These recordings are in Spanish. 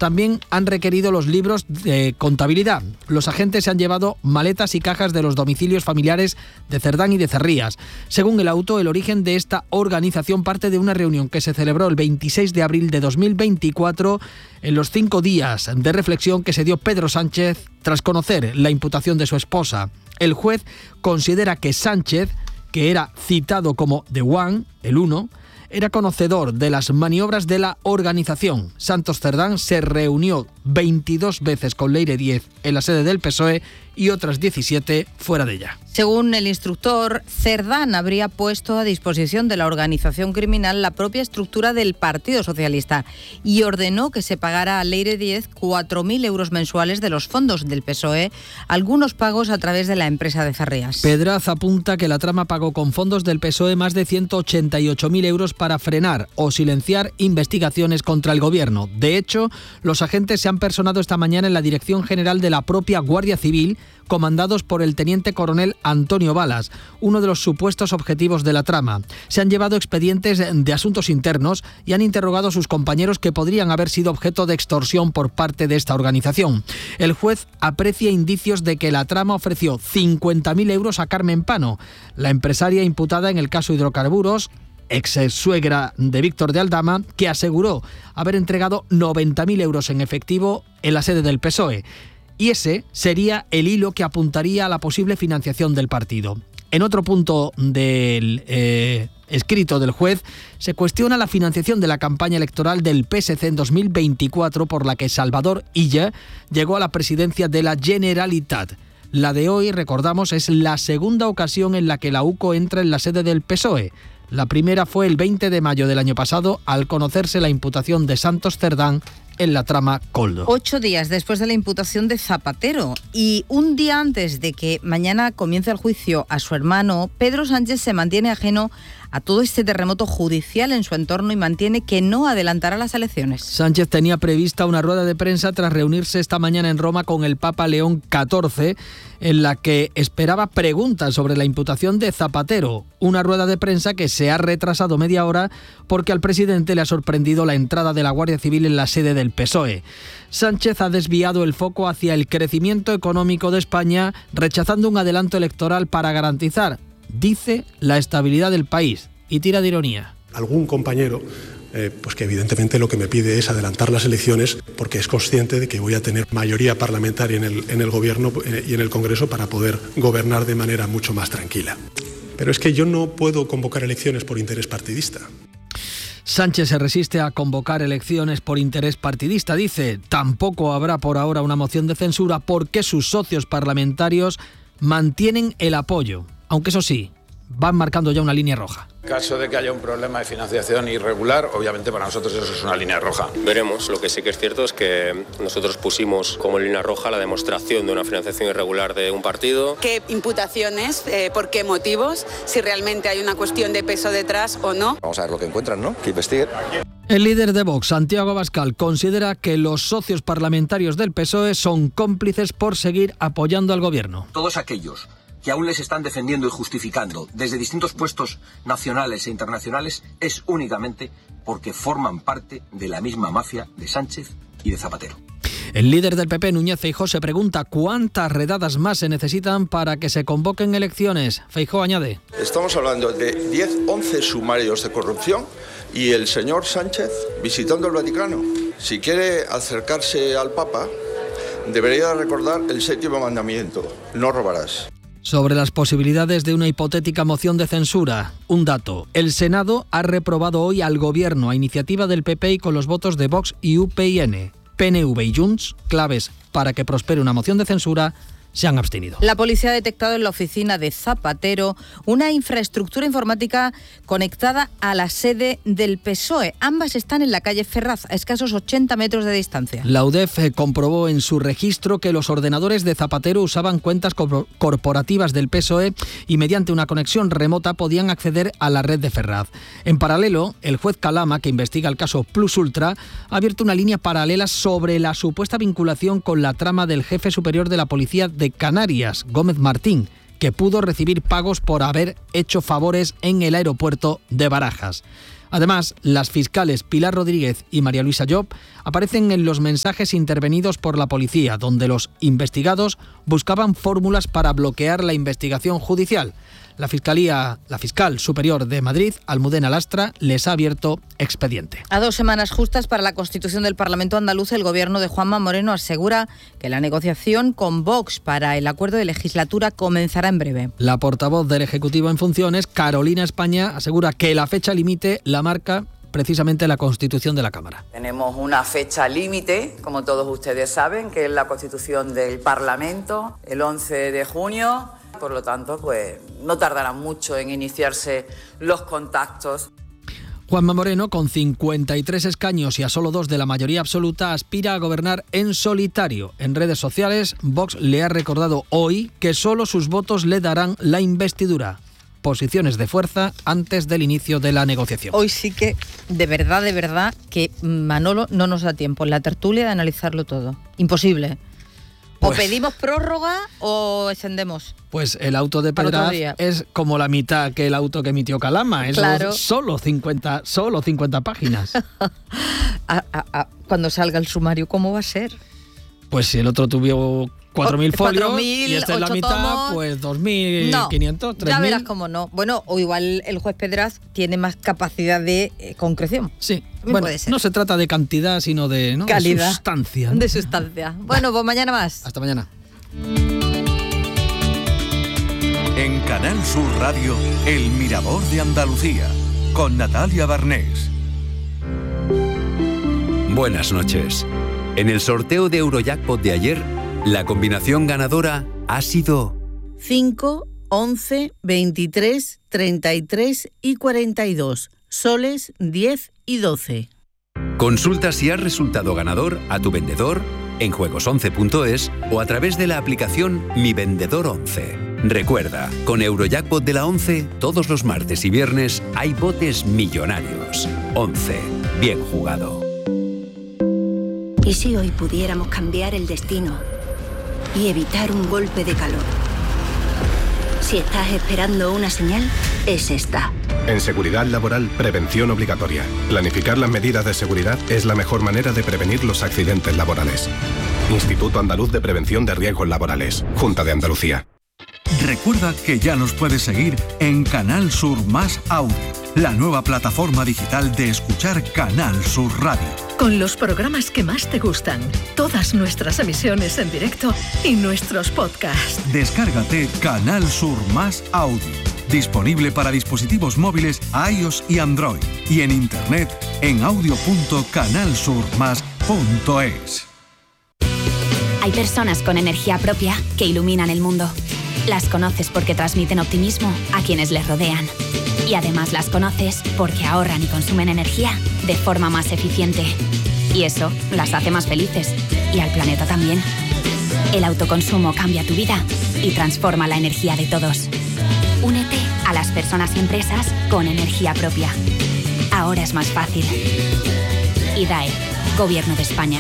También han requerido los libros de contabilidad. Los agentes se han llevado maletas y cajas de los domicilios familiares de Cerdán y de Cerrías. Según el auto, el origen de esta organización parte de una reunión que se celebró el 26 de abril de 2024 en los 5 días de reflexión que se dio Pedro Sánchez tras conocer la imputación de su esposa. El juez considera que Sánchez, que era citado como The One, el uno, era conocedor de las maniobras de la organización. Santos Cerdán se reunió 22 veces con Leire Díez en la sede del PSOE y otras 17 fuera de ella. Según el instructor, Cerdán habría puesto a disposición de la organización criminal la propia estructura del Partido Socialista y ordenó que se pagara a Leire Díez 4.000 euros mensuales de los fondos del PSOE, algunos pagos a través de la empresa de Cerrías. Pedraz apunta que la trama pagó con fondos del PSOE más de 188.000 euros para frenar o silenciar investigaciones contra el gobierno. De hecho, los agentes se han personado esta mañana en la Dirección General de la propia Guardia Civil, comandados por el teniente coronel Antonio Balas, uno de los supuestos objetivos de la trama. Se han llevado expedientes de asuntos internos y han interrogado a sus compañeros que podrían haber sido objeto de extorsión por parte de esta organización. El juez aprecia indicios de que la trama ofreció 50.000 euros a Carmen Pano, la empresaria imputada en el caso Hidrocarburos, ex suegra de Víctor de Aldama, que aseguró haber entregado 90.000 euros en efectivo en la sede del PSOE. Y ese sería el hilo que apuntaría a la posible financiación del partido. En otro punto del escrito del juez, se cuestiona la financiación de la campaña electoral del PSC en 2024, por la que Salvador Illa llegó a la presidencia de la Generalitat. La de hoy, recordamos, es la segunda ocasión en la que la UCO entra en la sede del PSOE. La primera fue el 20 de mayo del año pasado, al conocerse la imputación de Santos Cerdán en la trama Koldo. 8 días después de la imputación de Zapatero y un día antes de que mañana comience el juicio a su hermano, Pedro Sánchez se mantiene ajeno a todo este terremoto judicial en su entorno y mantiene que no adelantará las elecciones. Sánchez tenía prevista una rueda de prensa tras reunirse esta mañana en Roma con el Papa León XIV, en la que esperaba preguntas sobre la imputación de Zapatero. Una rueda de prensa que se ha retrasado media hora porque al presidente le ha sorprendido la entrada de la Guardia Civil en la sede del PSOE. Sánchez ha desviado el foco hacia el crecimiento económico de España, rechazando un adelanto electoral para garantizar, dice, la estabilidad del país, y tira de ironía. Algún compañero, pues que evidentemente lo que me pide es adelantar las elecciones porque es consciente de que voy a tener mayoría parlamentaria en el gobierno y en el Congreso para poder gobernar de manera mucho más tranquila. Pero es que yo no puedo convocar elecciones por interés partidista. Sánchez se resiste a convocar elecciones por interés partidista. Dice, tampoco habrá por ahora una moción de censura porque sus socios parlamentarios mantienen el apoyo. Aunque eso sí, van marcando ya una línea roja. En caso de que haya un problema de financiación irregular, obviamente para nosotros eso es una línea roja. Veremos. Lo que sí que es cierto es que nosotros pusimos como línea roja la demostración de una financiación irregular de un partido. ¿Qué imputaciones? ¿Por qué motivos? Si realmente hay una cuestión de peso detrás o no. Vamos a ver lo que encuentran, ¿no? Que investiguen. El líder de Vox, Santiago Abascal, considera que los socios parlamentarios del PSOE son cómplices por seguir apoyando al gobierno. Todos aquellos que aún les están defendiendo y justificando desde distintos puestos nacionales e internacionales es únicamente porque forman parte de la misma mafia de Sánchez y de Zapatero. El líder del PP, Núñez Feijóo, se pregunta cuántas redadas más se necesitan para que se convoquen elecciones. Feijóo añade: estamos hablando de 10-11 sumarios de corrupción y el señor Sánchez visitando el Vaticano. Si quiere acercarse al Papa, debería recordar el 7º mandamiento: no robarás. Sobre las posibilidades de una hipotética moción de censura, un dato. El Senado ha reprobado hoy al Gobierno a iniciativa del PP y con los votos de Vox y UPyN. PNV y Junts, claves para que prospere una moción de censura, se han abstenido. La policía ha detectado en la oficina de Zapatero una infraestructura informática conectada a la sede del PSOE. Ambas están en la calle Ferraz, a escasos 80 metros de distancia. La UDEF comprobó en su registro que los ordenadores de Zapatero usaban cuentas corporativas del PSOE y mediante una conexión remota podían acceder a la red de Ferraz. En paralelo, el juez Calama, que investiga el caso Plus Ultra, ha abierto una línea paralela sobre la supuesta vinculación con la trama del jefe superior de la policía de Canarias, Gómez Martín, que pudo recibir pagos por haber hecho favores en el aeropuerto de Barajas. Además, las fiscales Pilar Rodríguez y María Luisa Llop aparecen en los mensajes intervenidos por la policía, donde los investigados buscaban fórmulas para bloquear la investigación judicial. La fiscal superior de Madrid, Almudena Lastra, les ha abierto expediente. A 2 semanas justas para la constitución del Parlamento andaluz, el gobierno de Juanma Moreno asegura que la negociación con Vox para el acuerdo de legislatura comenzará en breve. La portavoz del Ejecutivo en funciones, Carolina España, asegura que la fecha límite la marca precisamente la Constitución de la Cámara. Tenemos una fecha límite, como todos ustedes saben, que es la Constitución del Parlamento, el 11 de junio. Por lo tanto, pues no tardará mucho en iniciarse los contactos. Juanma Moreno, con 53 escaños y a solo 2 de la mayoría absoluta, aspira a gobernar en solitario. En redes sociales, Vox le ha recordado hoy que solo sus votos le darán la investidura. Posiciones de fuerza antes del inicio de la negociación. Hoy sí que, de verdad, que Manolo no nos da tiempo en la tertulia de analizarlo todo. Imposible. O pedimos prórroga o extendemos. Pues el auto de Pedraz es como la mitad que el auto que emitió Calama. Eso claro. Solo 50 páginas. Cuando salga el sumario, ¿cómo va a ser? Pues si el otro tuvo 4.000 folios y esta es la mitad, tomos, pues 2.500, 3.000. Ya verás cómo no. Bueno, o igual el juez Pedraz tiene más capacidad de concreción. Sí, bueno, puede ser. No se trata de cantidad, sino de calidad, de sustancia. De sustancia. Bueno, pues mañana más. Hasta mañana. En Canal Sur Radio, El Mirador de Andalucía, con Natalia Barnés. Buenas noches. En el sorteo de Eurojackpot de ayer, la combinación ganadora ha sido 5, 11, 23, 33 y 42, soles 10 y 12. Consulta si has resultado ganador a tu vendedor en juegos11.es o a través de la aplicación Mi Vendedor 11. Recuerda, con Eurojackpot de la 11, todos los martes y viernes hay botes millonarios. 11. Bien jugado. ¿Y si hoy pudiéramos cambiar el destino y evitar un golpe de calor? Si estás esperando una señal, es esta. En seguridad laboral, prevención obligatoria. Planificar las medidas de seguridad es la mejor manera de prevenir los accidentes laborales. Instituto Andaluz de Prevención de Riesgos Laborales. Junta de Andalucía. Recuerda que ya nos puedes seguir en Canal Sur Más Audio, la nueva plataforma digital de escuchar Canal Sur Radio. Con los programas que más te gustan, todas nuestras emisiones en directo y nuestros podcasts. Descárgate Canal Sur Más Audio, disponible para dispositivos móviles iOS y Android, y en internet en audio.canalsurmas.es. Hay personas con energía propia que iluminan el mundo. Las conoces porque transmiten optimismo a quienes les rodean. Y además las conoces porque ahorran y consumen energía de forma más eficiente. Y eso las hace más felices. Y al planeta también. El autoconsumo cambia tu vida y transforma la energía de todos. Únete a las personas y empresas con energía propia. Ahora es más fácil. IDAE, Gobierno de España.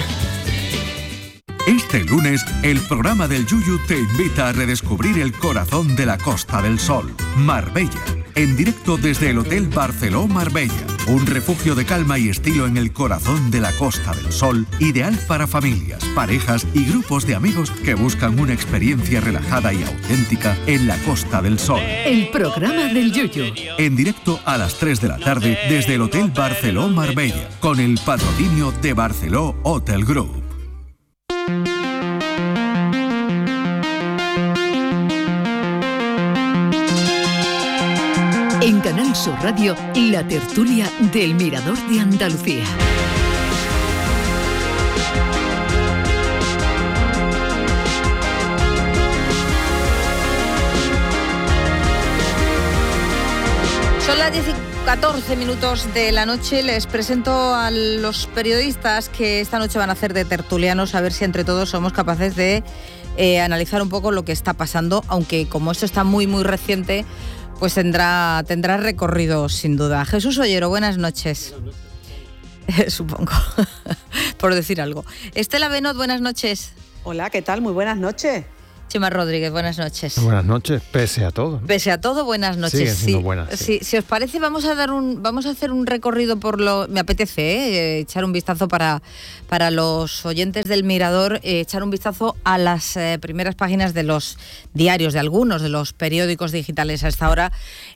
Este lunes, el programa del Yuyu te invita a redescubrir el corazón de la Costa del Sol, Marbella, en directo desde el Hotel Barceló Marbella, un refugio de calma y estilo en el corazón de la Costa del Sol, ideal para familias, parejas y grupos de amigos que buscan una experiencia relajada y auténtica en la Costa del Sol. El programa del Yuyu. En directo a las 3 de la tarde desde el Hotel Barceló Marbella, con el patrocinio de Barceló Hotel Group. En Canal Sur Radio, la tertulia del Mirador de Andalucía. Son las 10:14 minutos de la noche. Les presento a los periodistas que esta noche van a hacer de tertulianos, a ver si entre todos somos capaces de analizar un poco lo que está pasando, aunque como esto está muy, muy reciente, pues tendrá recorrido sin duda. Jesús Ollero, buenas noches. Supongo, por decir algo. Estela Benot, buenas noches. Hola, ¿qué tal? Muy buenas noches. Chema Rodríguez, buenas noches. Buenas noches, pese a todo, ¿no? Pese a todo, buenas noches. Siguen siendo buenas, sí. Si os parece, vamos a hacer un recorrido por lo... Me apetece echar un vistazo para los oyentes del Mirador, echar un vistazo a las primeras páginas de los diarios, de algunos de los periódicos digitales a esta hora.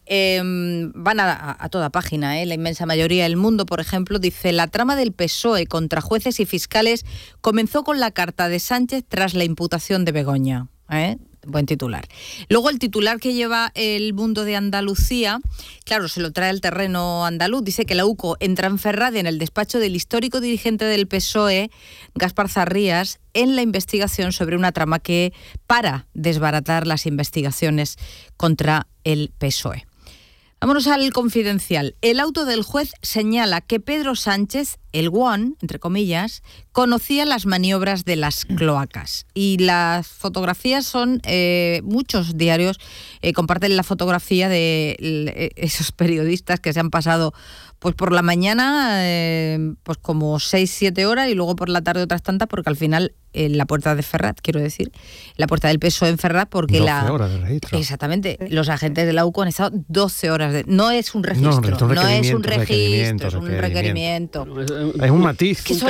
Van a toda página, la inmensa mayoría. El Mundo, por ejemplo, dice: la trama del PSOE contra jueces y fiscales comenzó con la carta de Sánchez tras la imputación de Begoña. Buen titular. Luego el titular que lleva El Mundo de Andalucía, claro, se lo trae al terreno andaluz. Dice que la UCO entra en Ferradi en el despacho del histórico dirigente del PSOE, Gaspar Zarrías, en la investigación sobre una trama que para desbaratar las investigaciones contra el PSOE. Vámonos al Confidencial. El auto del juez señala que Pedro Sánchez, el guon, entre comillas, conocía las maniobras de las cloacas. Y las fotografías son... muchos diarios comparten la fotografía de esos periodistas que se han pasado pues por la mañana pues como 6-7 horas y luego por la tarde otras tantas, porque al final en la puerta de Ferrat, quiero decir, la puerta del PSOE en Ferrat, porque 12 horas de registro. Exactamente, los agentes de la UCO han estado 12 horas no es un registro, no es un registro, es un requerimiento. Es un matiz. Es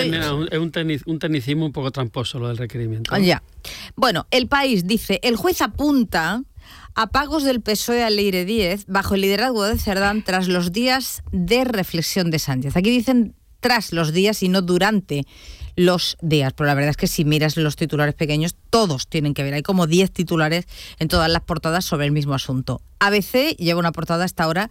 un tecnicismo un poco tramposo lo del requerimiento, ¿no? Ya. Bueno, El País dice: el juez apunta a pagos del PSOE a Leire Díez bajo el liderazgo de Cerdán tras los días de reflexión de Sánchez. Aquí dicen tras los días y no durante los días, pero la verdad es que si miras los titulares pequeños, todos tienen que ver. Hay como 10 titulares en todas las portadas sobre el mismo asunto. ABC lleva una portada hasta ahora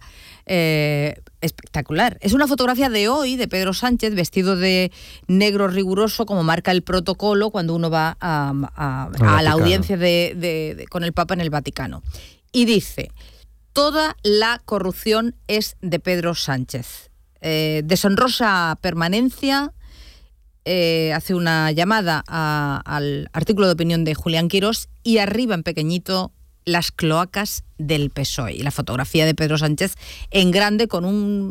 espectacular. Es una fotografía de hoy de Pedro Sánchez vestido de negro riguroso, como marca el protocolo cuando uno va a la audiencia con el Papa en el Vaticano. Y dice: toda la corrupción es de Pedro Sánchez. Deshonrosa permanencia. Hace una llamada al artículo de opinión de Julián Quirós y arriba en pequeñito: las cloacas del PSOE. Y la fotografía de Pedro Sánchez en grande con un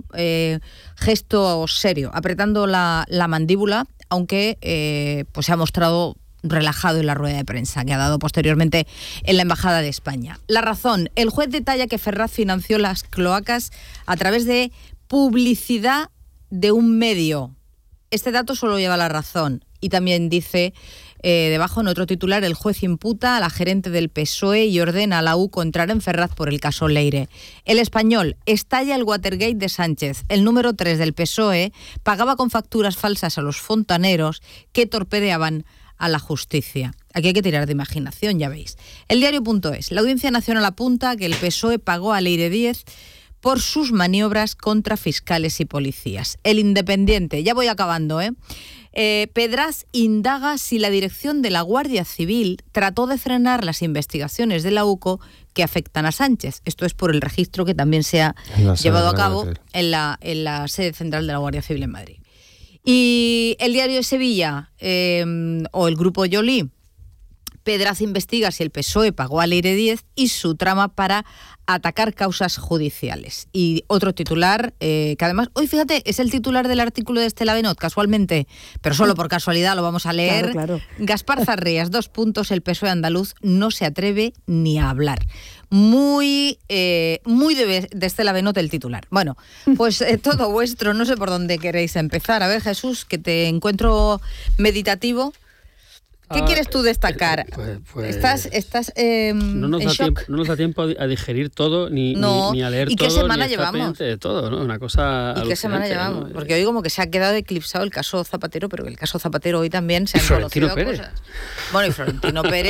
gesto serio, apretando la mandíbula, aunque pues se ha mostrado relajado en la rueda de prensa que ha dado posteriormente en la Embajada de España. La Razón: el juez detalla que Ferraz financió las cloacas a través de publicidad de un medio. Este dato solo lleva La Razón. Y también dice debajo en otro titular: el juez imputa a la gerente del PSOE y ordena a la UCO entrar en Ferraz por el caso Leire. El Español: estalla el Watergate de Sánchez. El número 3 del PSOE pagaba con facturas falsas a los fontaneros que torpedeaban a la justicia. Aquí hay que tirar de imaginación, ya veis. El Diario.es: la Audiencia Nacional apunta que el PSOE pagó a Leire Díez por sus maniobras contra fiscales y policías. El Independiente: ya voy acabando, Pedraz indaga si la dirección de la Guardia Civil trató de frenar las investigaciones de la UCO que afectan a Sánchez. Esto es por el registro que también se ha llevado a cabo en la sede central de la Guardia Civil en Madrid. Y el Diario de Sevilla, o el Grupo Joly: Pedraz investiga si el PSOE pagó a Leire Díez y su trama para atacar causas judiciales. Y otro titular, que además, hoy fíjate, es el titular del artículo de Estela Benot, casualmente, pero solo por casualidad lo vamos a leer. Claro. Gaspar Zarrías, : el PSOE andaluz no se atreve ni a hablar. Muy de Estela Benot el titular. Bueno, pues todo vuestro, no sé por dónde queréis empezar. A ver, Jesús, que te encuentro meditativo. ¿Qué quieres tú destacar? Pues ¿Estás no nos da tiempo a digerir todo, ni a leer todo. ¿Y qué semana llevamos? De todo, ¿no? Una cosa ¿Y qué semana llevamos? ¿No? Porque hoy como que se ha quedado eclipsado el caso Zapatero, pero el caso Zapatero hoy también se han conocido cosas. Bueno, y Florentino Pérez,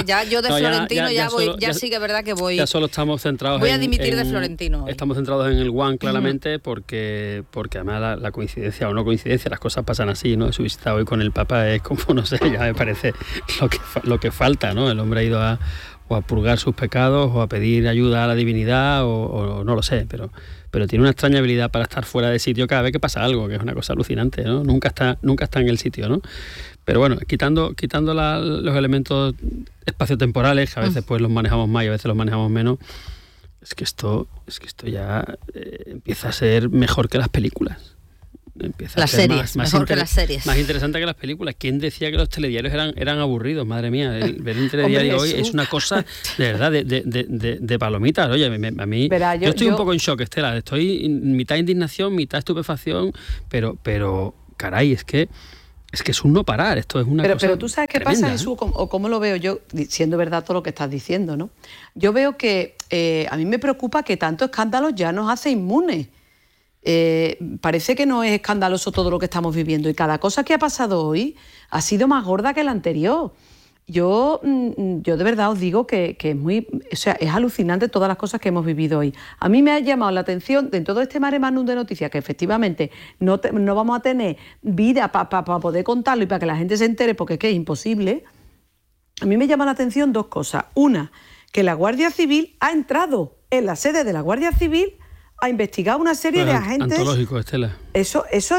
ya sí que es verdad que voy... Ya solo estamos centrados voy a dimitir de Florentino hoy. Estamos centrados en el One, claramente, porque además la coincidencia o no coincidencia, las cosas pasan así, ¿no? Su visita hoy con el Papa es como, no sé, ya me parece... Lo que falta, ¿no? El hombre ha ido a purgar sus pecados o a pedir ayuda a la divinidad o no lo sé, pero tiene una extraña habilidad para estar fuera de sitio cada vez que pasa algo, que es una cosa alucinante, ¿no? Nunca está en el sitio, ¿no? Pero bueno, quitando los elementos espaciotemporales, que a veces pues los manejamos más y a veces los manejamos menos, es que esto ya empieza a ser mejor que las películas. empieza las a ser series, mejor que las series. Más interesante que las películas. ¿Quién decía que los telediarios eran aburridos? Madre mía, ver un telediario hoy es una cosa de verdad de palomitas. Oye, a mí yo estoy un poco en shock, Estela. Estoy mitad indignación, mitad estupefacción, pero caray, es que es un no parar. Esto es una cosa Pero tú sabes qué tremenda, pasa, Jesús, o cómo lo veo yo, siendo verdad todo lo que estás diciendo, ¿no? Yo veo que a mí me preocupa que tanto escándalo ya nos hace inmunes. Parece que no es escandaloso todo lo que estamos viviendo y cada cosa que ha pasado hoy ha sido más gorda que la anterior. Yo de verdad os digo que es alucinante todas las cosas que hemos vivido hoy. A mí me ha llamado la atención de todo este mare magnum de noticias que efectivamente no vamos a tener vida para poder contarlo y para que la gente se entere, porque es que es imposible. A mí me llama la atención dos cosas. Una, que la Guardia Civil ha entrado en la sede de la Guardia Civil a investigar una serie de agentes. Antológico, Estela. Eso es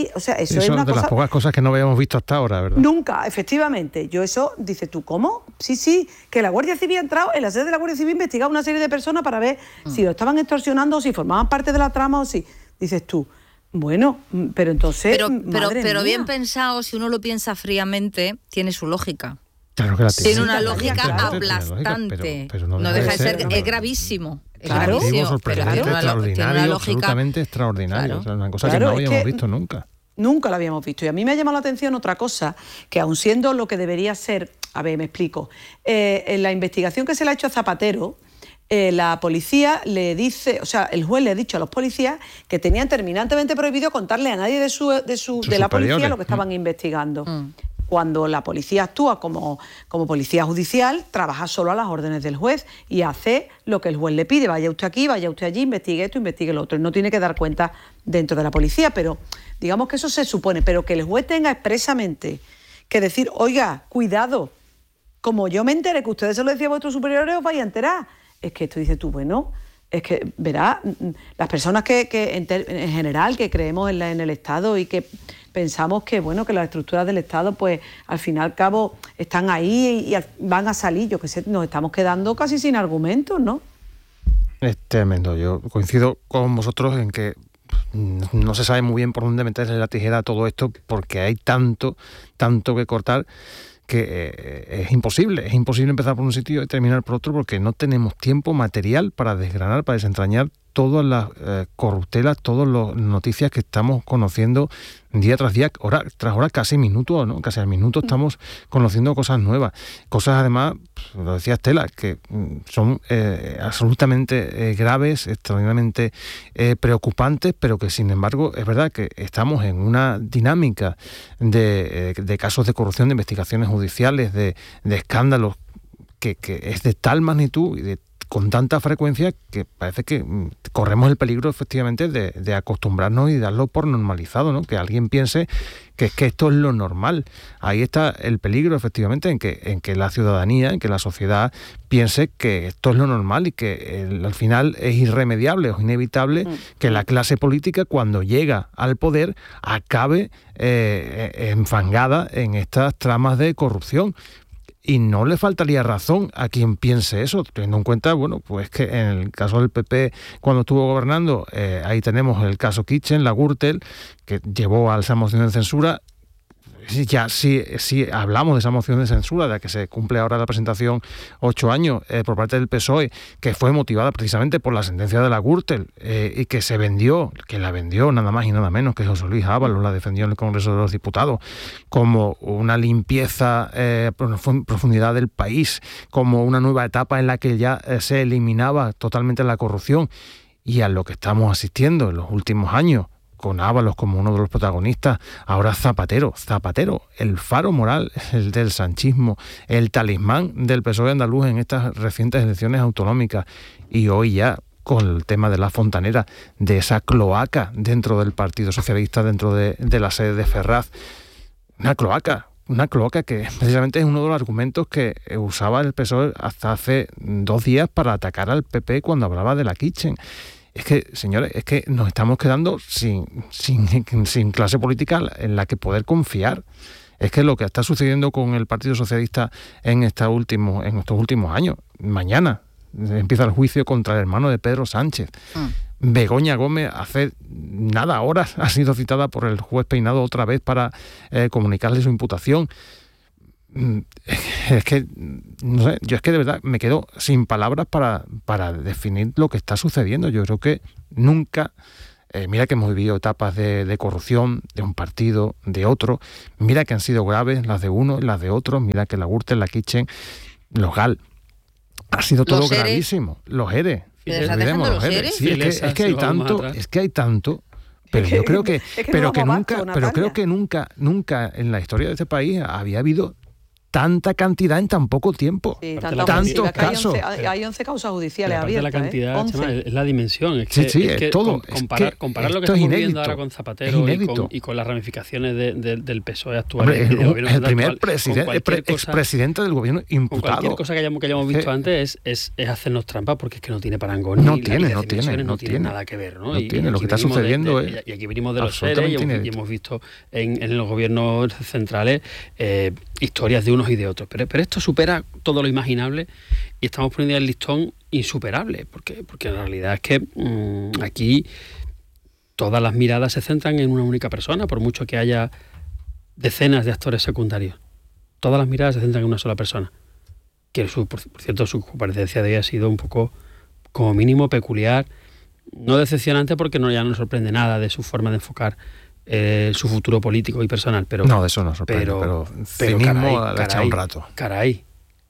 una de cosa. Las pocas cosas que no habíamos visto hasta ahora, ¿verdad? Nunca, efectivamente. Dices tú, ¿cómo? Sí, que la Guardia Civil ha entrado en la sede de la Guardia Civil a investigar una serie de personas para ver si lo estaban extorsionando o si formaban parte de la trama o si. Dices tú, bueno, pero entonces. Pero bien pensado, si uno lo piensa fríamente, tiene su lógica. Claro que la tiene. Tiene una lógica aplastante. Pero no deja de ser, es gravísimo. Claro, sorprendente, extraordinario, absolutamente extraordinario. Claro, una cosa que no habíamos visto nunca. Nunca la habíamos visto. Y a mí me ha llamado la atención otra cosa, que aun siendo lo que debería ser, a ver, me explico, en la investigación que se le ha hecho a Zapatero, la policía le dice, el juez le ha dicho a los policías que tenían terminantemente prohibido contarle a nadie de la policía lo que estaban investigando. Cuando la policía actúa como policía judicial, trabaja solo a las órdenes del juez y hace lo que el juez le pide. Vaya usted aquí, vaya usted allí, investigue esto, investigue lo otro. Él no tiene que dar cuenta dentro de la policía, pero digamos que eso se supone. Pero que el juez tenga expresamente que decir, oiga, cuidado, como yo me enteré que ustedes se lo decían a vuestros superiores, os vais a enterar. Es que esto dices tú, bueno, es que, verás, las personas que en general que creemos en el Estado y que pensamos que, bueno, que las estructuras del Estado, pues, al fin y al cabo, están ahí y van a salir, yo qué sé, nos estamos quedando casi sin argumentos, ¿no? Es tremendo. Yo coincido con vosotros en que no se sabe muy bien por dónde meterle la tijera a todo esto, porque hay tanto que cortar que es imposible empezar por un sitio y terminar por otro, porque no tenemos tiempo material para desgranar, para desentrañar todas las corruptelas, todas las noticias que estamos conociendo día tras día, hora tras hora, casi minuto, ¿no? Casi al minuto estamos conociendo cosas nuevas. Cosas, además, lo decía Estela, que son absolutamente graves, extraordinariamente preocupantes, pero que, sin embargo, es verdad que estamos en una dinámica de casos de corrupción, de investigaciones judiciales, de escándalos, que es de tal magnitud y con tanta frecuencia que parece que corremos el peligro efectivamente de acostumbrarnos y darlo por normalizado, ¿no? Que alguien piense que es que esto es lo normal. Ahí está el peligro efectivamente en que la ciudadanía, en que la sociedad piense que esto es lo normal y que al final es irremediable o inevitable que la clase política, cuando llega al poder, acabe enfangada en estas tramas de corrupción. Y no le faltaría razón a quien piense eso, teniendo en cuenta, bueno, pues que en el caso del PP, cuando estuvo gobernando, ahí tenemos el caso Kitchen, la Gürtel, que llevó a esa moción de censura. Ya sí hablamos de esa moción de censura, de la que se cumple ahora la presentación 8 años por parte del PSOE, que fue motivada precisamente por la sentencia de la Gürtel y que la vendió nada más y nada menos que José Luis Ábalos, la defendió en el Congreso de los Diputados, como una limpieza profundidad del país, como una nueva etapa en la que ya se eliminaba totalmente la corrupción, y a lo que estamos asistiendo en los últimos años, con Ábalos como uno de los protagonistas, ahora Zapatero, el faro moral, el del sanchismo, el talismán del PSOE andaluz en estas recientes elecciones autonómicas, y hoy ya con el tema de la fontanera, de esa cloaca dentro del Partido Socialista, dentro de la sede de Ferraz, una cloaca que precisamente es uno de los argumentos que usaba el PSOE hasta hace 2 días para atacar al PP cuando hablaba de la Kitchen. Es que, señores, nos estamos quedando sin clase política en la que poder confiar. Es que lo que está sucediendo con el Partido Socialista en estos últimos años, mañana empieza el juicio contra el hermano de Pedro Sánchez. Begoña Gómez hace nada, horas, ha sido citada por el juez Peinado otra vez para comunicarle su imputación. Es que, no sé, yo es que de verdad me quedo sin palabras para definir lo que está sucediendo. Yo creo que nunca, mira que hemos vivido etapas de corrupción de un partido, de otro, mira que han sido graves las de uno y las de otros, mira que la Gürtel, la Kitchen, los GAL, ha sido todo gravísimo. Los ERE. Olvidemos los ERE. Sí, es que hay tanto, pero yo creo que nunca en la historia de este país había habido tanta cantidad en tan poco tiempo. Sí, tantos casos. Hay 11 causas judiciales abiertas. La cantidad, 11. Chema, es la dimensión. Es que todo. Comparar lo que estamos viviendo ahora con Zapatero y con las ramificaciones del PSOE actual. Hombre, el primer expresidente del gobierno imputado. Con cualquier cosa que hayamos visto antes es hacernos trampa, porque es que no tiene parangón. No tiene nada que ver. No tiene. Lo que está sucediendo y aquí venimos de los seres y hemos visto en los gobiernos centrales historias de unos y de otros, pero esto supera todo lo imaginable y estamos poniendo el listón insuperable, porque en realidad es que aquí todas las miradas se centran en una única persona, por mucho que haya decenas de actores secundarios. Todas las miradas se centran en una sola persona, que por cierto su comparecencia de hoy ha sido un poco, como mínimo, peculiar, no decepcionante, porque ya no sorprende nada de su forma de enfocar su futuro político y personal, pero no, de eso no sorprende, pero cinismo ha echado un rato. Caray,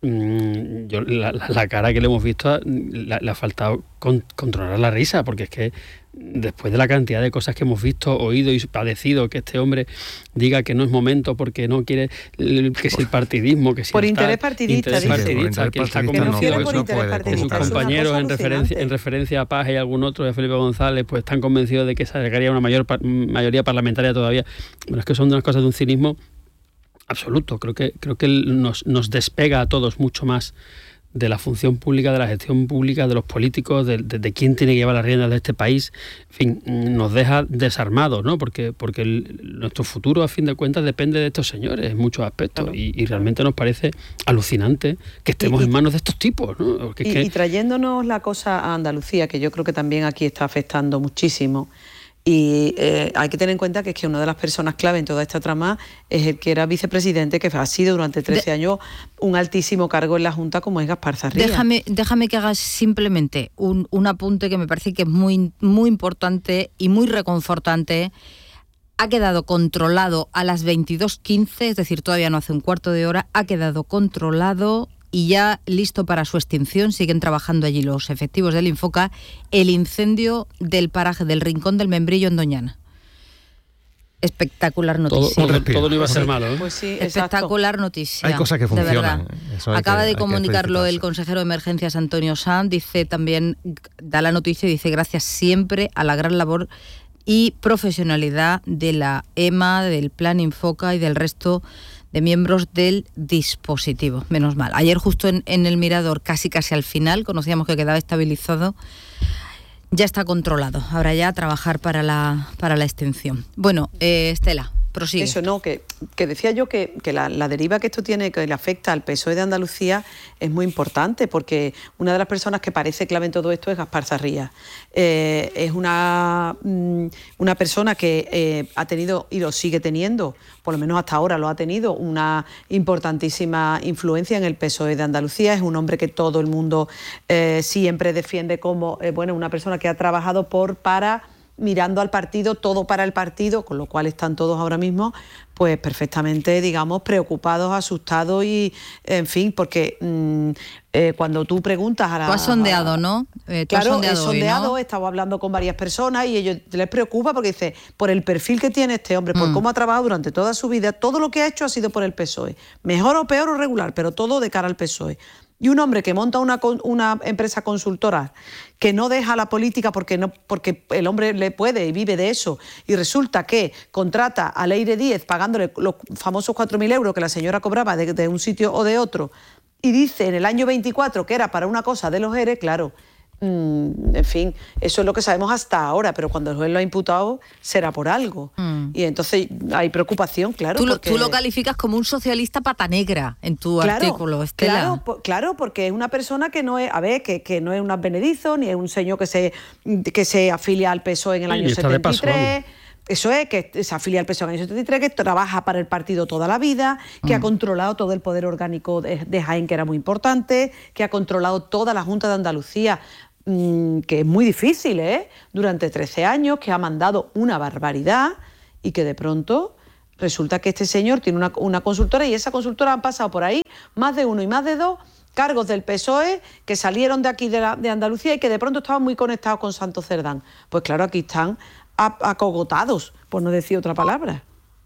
la cara que le hemos visto le ha faltado controlar la risa, porque es que después de la cantidad de cosas que hemos visto, oído y padecido, que este hombre diga que no es momento porque no quiere, que si el partidismo, que si por interés partidista, que está convencido que sus compañeros en referencia a Paz y algún otro, de Felipe González, pues están convencidos de que sacaría una mayoría parlamentaria todavía. Bueno, es que son unas cosas de un cinismo absoluto. Creo que nos despega a todos mucho más de la función pública, de la gestión pública, de los políticos, de quién tiene que llevar las riendas de este país. En fin, nos deja desarmados, ¿no? Porque nuestro futuro, a fin de cuentas, depende de estos señores en muchos aspectos. Claro. Y realmente nos parece alucinante que estemos en manos de estos tipos, ¿no? Y trayéndonos la cosa a Andalucía, que yo creo que también aquí está afectando muchísimo. Y hay que tener en cuenta que es que una de las personas clave en toda esta trama es el que era vicepresidente, que ha sido durante 13 años un altísimo cargo en la Junta, como es Gaspar Zarría. Déjame que hagas simplemente un apunte que me parece que es muy, muy importante y muy reconfortante. Ha quedado controlado a las 22:15, es decir, todavía no hace un cuarto de hora, ha quedado controlado y ya listo para su extinción. Siguen trabajando allí los efectivos del Infoca, el incendio del paraje del Rincón del Membrillo en Doñana. Espectacular noticia. Todo no iba a ser malo, ¿eh? Pues sí, espectacular noticia. Hay cosas que funcionan. Acaba de comunicarlo el consejero de Emergencias, Antonio Sanz. Dice también, da la noticia y dice: gracias siempre a la gran labor y profesionalidad de la EMA, del Plan Infoca y del resto de miembros del dispositivo. Menos mal. Ayer justo en el Mirador, casi al final, conocíamos que quedaba estabilizado. Ya está controlado. Ahora ya a trabajar para la extinción. Bueno, Estela, prosigue. Eso, no, que decía yo que la deriva que esto tiene, que le afecta al PSOE de Andalucía, es muy importante, porque una de las personas que parece clave en todo esto es Gaspar Zarría. Es una persona que ha tenido, y lo sigue teniendo, por lo menos hasta ahora lo ha tenido, una importantísima influencia en el PSOE de Andalucía. Es un hombre que todo el mundo siempre defiende como una persona que ha trabajado mirando al partido, todo para el partido, con lo cual están todos ahora mismo pues perfectamente, digamos, preocupados, asustados y, en fin, porque cuando tú preguntas a la... Tú has sondeado, ¿no? Claro, he sondeado, ¿no? He estado hablando con varias personas y ellos les preocupa porque dice, por el perfil que tiene este hombre, por cómo ha trabajado durante toda su vida, todo lo que ha hecho ha sido por el PSOE. Mejor o peor o regular, pero todo de cara al PSOE. Y un hombre que monta una empresa consultora que no deja la política porque el hombre le puede y vive de eso, y resulta que contrata a Leire Díez pagándole los famosos 4.000 euros que la señora cobraba de un sitio o de otro, y dice en el año 24 que era para una cosa de los ERE, claro, en fin, eso es lo que sabemos hasta ahora, pero cuando el juez lo ha imputado será por algo. Y entonces hay preocupación, claro. Tú lo calificas como un socialista pata negra en tu artículo, Estela. Claro, porque es una persona que no es, que no es un advenedizo, ni es un señor que se afilia al PSOE en el año 73. Eso es, que se afilia al PSOE en el año 73, que trabaja para el partido toda la vida, que ha controlado todo el poder orgánico de Jaén, que era muy importante, que ha controlado toda la Junta de Andalucía, que es muy difícil, durante 13 años, que ha mandado una barbaridad y que de pronto resulta que este señor tiene una consultora y esa consultora han pasado por ahí más de uno y más de dos cargos del PSOE que salieron de aquí de Andalucía y que de pronto estaban muy conectados con Santos Cerdán. Pues claro, aquí están acogotados, por no decir otra palabra.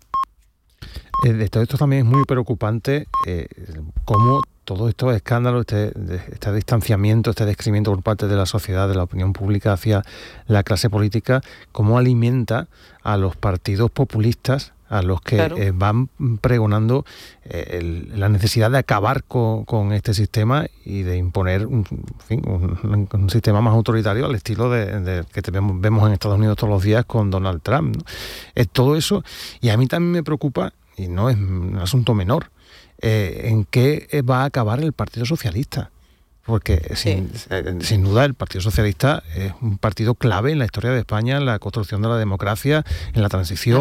De todo esto también es muy preocupante cómo todos estos escándalos, este distanciamiento, este descrecimiento por parte de la sociedad, de la opinión pública hacia la clase política, cómo alimenta a los partidos populistas, a los que van pregonando la necesidad de acabar con este sistema y de imponer un sistema más autoritario al estilo de que vemos en Estados Unidos todos los días con Donald Trump, ¿no? Es todo eso, y a mí también me preocupa, y no es un asunto menor, en qué va a acabar el Partido Socialista. Porque sin duda el Partido Socialista es un partido clave en la historia de España, en la construcción de la democracia, en la transición.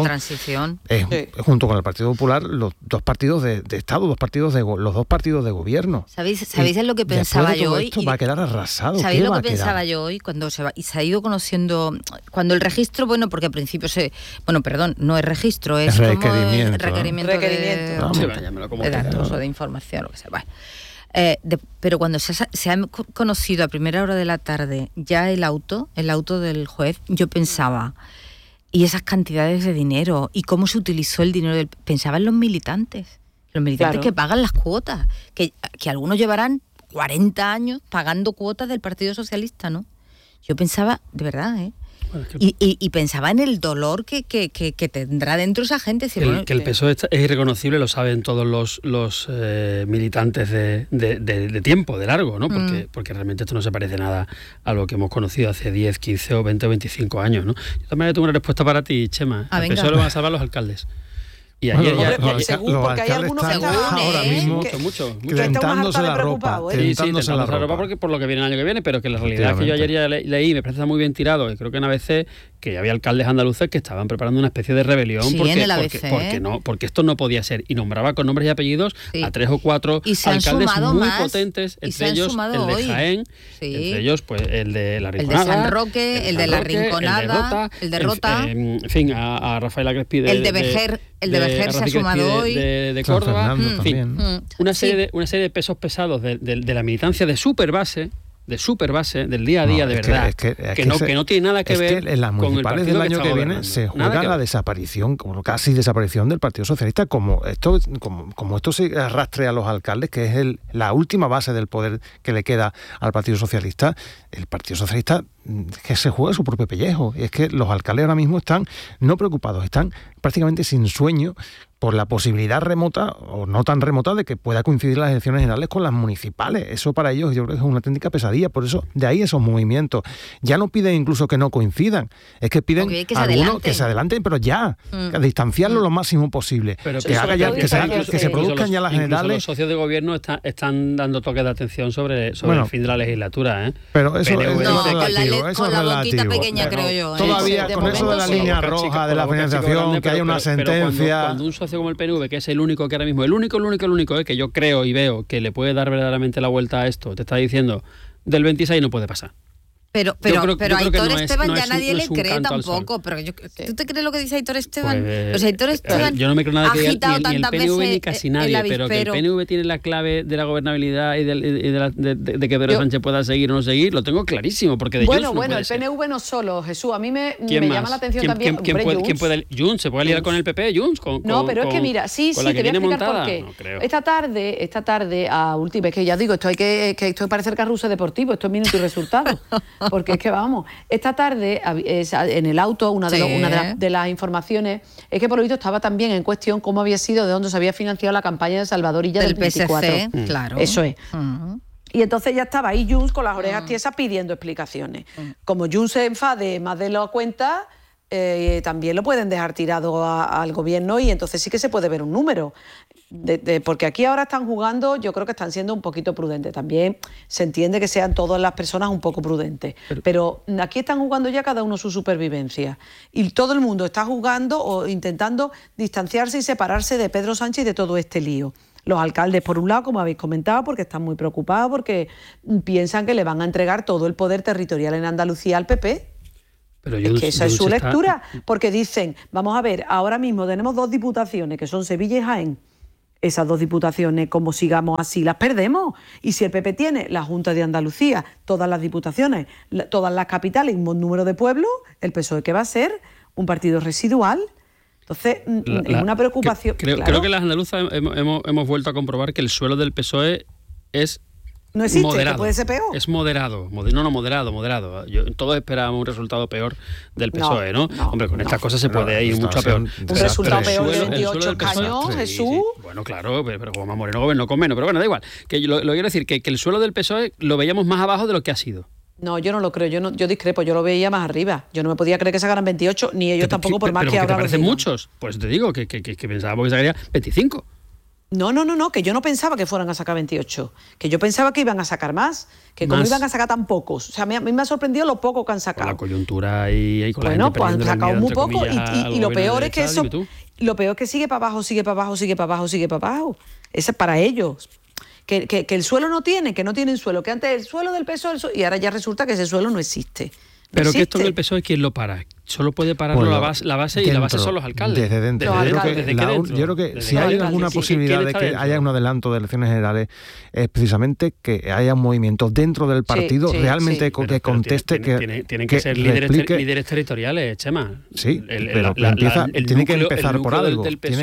Junto con el Partido Popular, los dos partidos de Estado, los dos partidos de gobierno. ¿Sabéis en lo que pensaba yo hoy? Esto va a quedar arrasado. ¿Sabéis lo que pensaba yo hoy? Cuando se ha ido conociendo, cuando el registro, porque al principio no es registro, es requerimiento de datos o de información, lo que sea. Bueno. Pero cuando se ha conocido a primera hora de la tarde ya el auto del juez, yo pensaba, y esas cantidades de dinero, y cómo se utilizó el dinero, pensaba en los militantes que pagan las cuotas, que algunos llevarán 40 años pagando cuotas del Partido Socialista, ¿no? Yo pensaba, de verdad, y pensaba en el dolor que tendrá dentro esa gente. Que el PSOE es irreconocible, lo saben todos los militantes de tiempo, de largo, ¿no? Porque realmente esto no se parece nada a lo que hemos conocido hace 10, 15 o 20 o 25 años, ¿no? Yo también tengo una respuesta para ti, Chema. El PSOE lo van a salvar los alcaldes. Y ayer porque hay algunos que están ahora mismo mucho tentándose la ropa, tentándose la ropa porque por lo que viene el año que viene, pero que la realidad es que yo ayer ya leí, me parece muy bien tirado, y creo que en ABC que había alcaldes andaluces que estaban preparando una especie de rebelión porque esto no podía ser, y nombraba con nombres y apellidos a 3 o 4 alcaldes muy potentes, entre ellos el de Jaén, entre ellos pues el de La Rinconada, el de San Roque, el de La Rinconada, el de Rota, en fin, a Rafaela Crespi, el de Vejer se ha sumado hoy, de Córdoba, en fin, una serie de pesos pesados de la militancia de superbase del día a día, de verdad, que no tiene nada que ver que en las municipales del año que viene se juega la desaparición, como casi desaparición del Partido Socialista, como esto se arrastre a los alcaldes, que es la última base del poder que le queda al Partido Socialista. El Partido Socialista que se juega su propio pellejo, y es que los alcaldes ahora mismo están no preocupados, están prácticamente sin sueño por la posibilidad remota o no tan remota de que pueda coincidir las elecciones generales con las municipales. Eso para ellos yo creo que es una auténtica pesadilla. Por eso, de ahí esos movimientos. Ya no piden incluso que no coincidan, es que piden algunos que se adelanten, pero ya, a distanciarlo lo máximo posible. Pero que se produzcan ya las generales. Los socios de gobierno están dando toques de atención sobre el fin de la legislatura, Pero eso con la boquita pequeña, creo yo. Todavía con eso de la línea roja de la financiación, que hay una sentencia. Cuando un socio como el PNV, que es el único que ahora mismo, el único que yo creo y veo que le puede dar verdaderamente la vuelta a esto, te está diciendo, del 26 no puede pasar. Pero a Aitor Esteban ya nadie le cree tampoco. Pero ¿tú te crees lo que dice Aitor Esteban? Pues Aitor Esteban yo no me creo nada que ni el PNV ni casi nadie, pero que el PNV tiene la clave de la gobernabilidad y de que Pedro Sánchez pueda seguir o no seguir, lo tengo clarísimo, porque de Junts no puede ser. El PNV no solo, Jesús, a mí me llama la atención también. ¿Quién puede? Junts, ¿se puede liar con el PP? Junts, pero es que mira, sí, te voy a explicar por qué. Esta tarde, a última, es que ya digo, esto parece el carrusel deportivo, esto es minuto y resultado, porque es que vamos, esta tarde en el auto, una de las informaciones es que por lo visto estaba también en cuestión cómo había sido, de dónde se había financiado la campaña de Salvador Illa del 24. PSC, claro. Eso es. Y entonces ya estaba ahí Junts con las orejas tiesas pidiendo explicaciones. Como Junts se enfade más de la cuenta, también lo pueden dejar tirado al gobierno y entonces sí que se puede ver un número. Porque aquí ahora están jugando, yo creo que están siendo un poquito prudentes. También se entiende que sean todas las personas un poco prudentes. Pero aquí están jugando ya cada uno su supervivencia. Y todo el mundo está jugando o intentando distanciarse y separarse de Pedro Sánchez y de todo este lío. Los alcaldes, por un lado, como habéis comentado, porque están muy preocupados, porque piensan que le van a entregar todo el poder territorial en Andalucía al PP. Pero es que esa es su lectura, porque dicen, vamos a ver, ahora mismo tenemos 2 diputaciones, que son Sevilla y Jaén. Esas 2 diputaciones, como sigamos así, las perdemos. Y si el PP tiene la Junta de Andalucía, todas las diputaciones, todas las capitales, un buen número de pueblos, el PSOE, ¿qué va a ser? Un partido residual. Entonces, es una preocupación. Creo que las andaluzas hemos vuelto a comprobar que el suelo del PSOE es no existe, moderado. Que puede ser peor. Es moderado. Moderado. Todos esperábamos un resultado peor del PSOE, ¿no? Hombre, con estas cosas se puede ir mucho peor. Un resultado peor de 28 escaños, Jesús. Sí. Bueno, claro, pero como Moreno gobernó con menos. Pero bueno, da igual. Que lo quiero decir, que el suelo del PSOE lo veíamos más abajo de lo que ha sido. No, yo no lo creo, yo discrepo, yo lo veía más arriba. Yo no me podía creer que sacaran 28, ni ellos tampoco, por más que ahora. ¿Te parecen muchos? Pues te digo que pensábamos que sacaría 25. No, que yo no pensaba que fueran a sacar 28, que yo pensaba que iban a sacar más, que como iban a sacar tan pocos. O sea, a mí me ha sorprendido lo poco que han sacado. Con la coyuntura y con bueno, la gente pues han sacado muy poco y lo peor es que eso, lo peor es que sigue para abajo. Eso es para ellos. Que el suelo que no tienen suelo, que antes el suelo del PSOE, y ahora ya resulta que ese suelo no existe. Pero que esto del PSOE, ¿quién lo para? Solo puede pararlo la base y la base son los alcaldes. Desde dentro. Yo creo que si hay alguna posibilidad de que haya un adelanto de elecciones generales, es precisamente que haya un movimiento dentro del partido realmente que conteste, tienen que ser líderes territoriales, Chema. Sí, pero tiene que empezar por algo.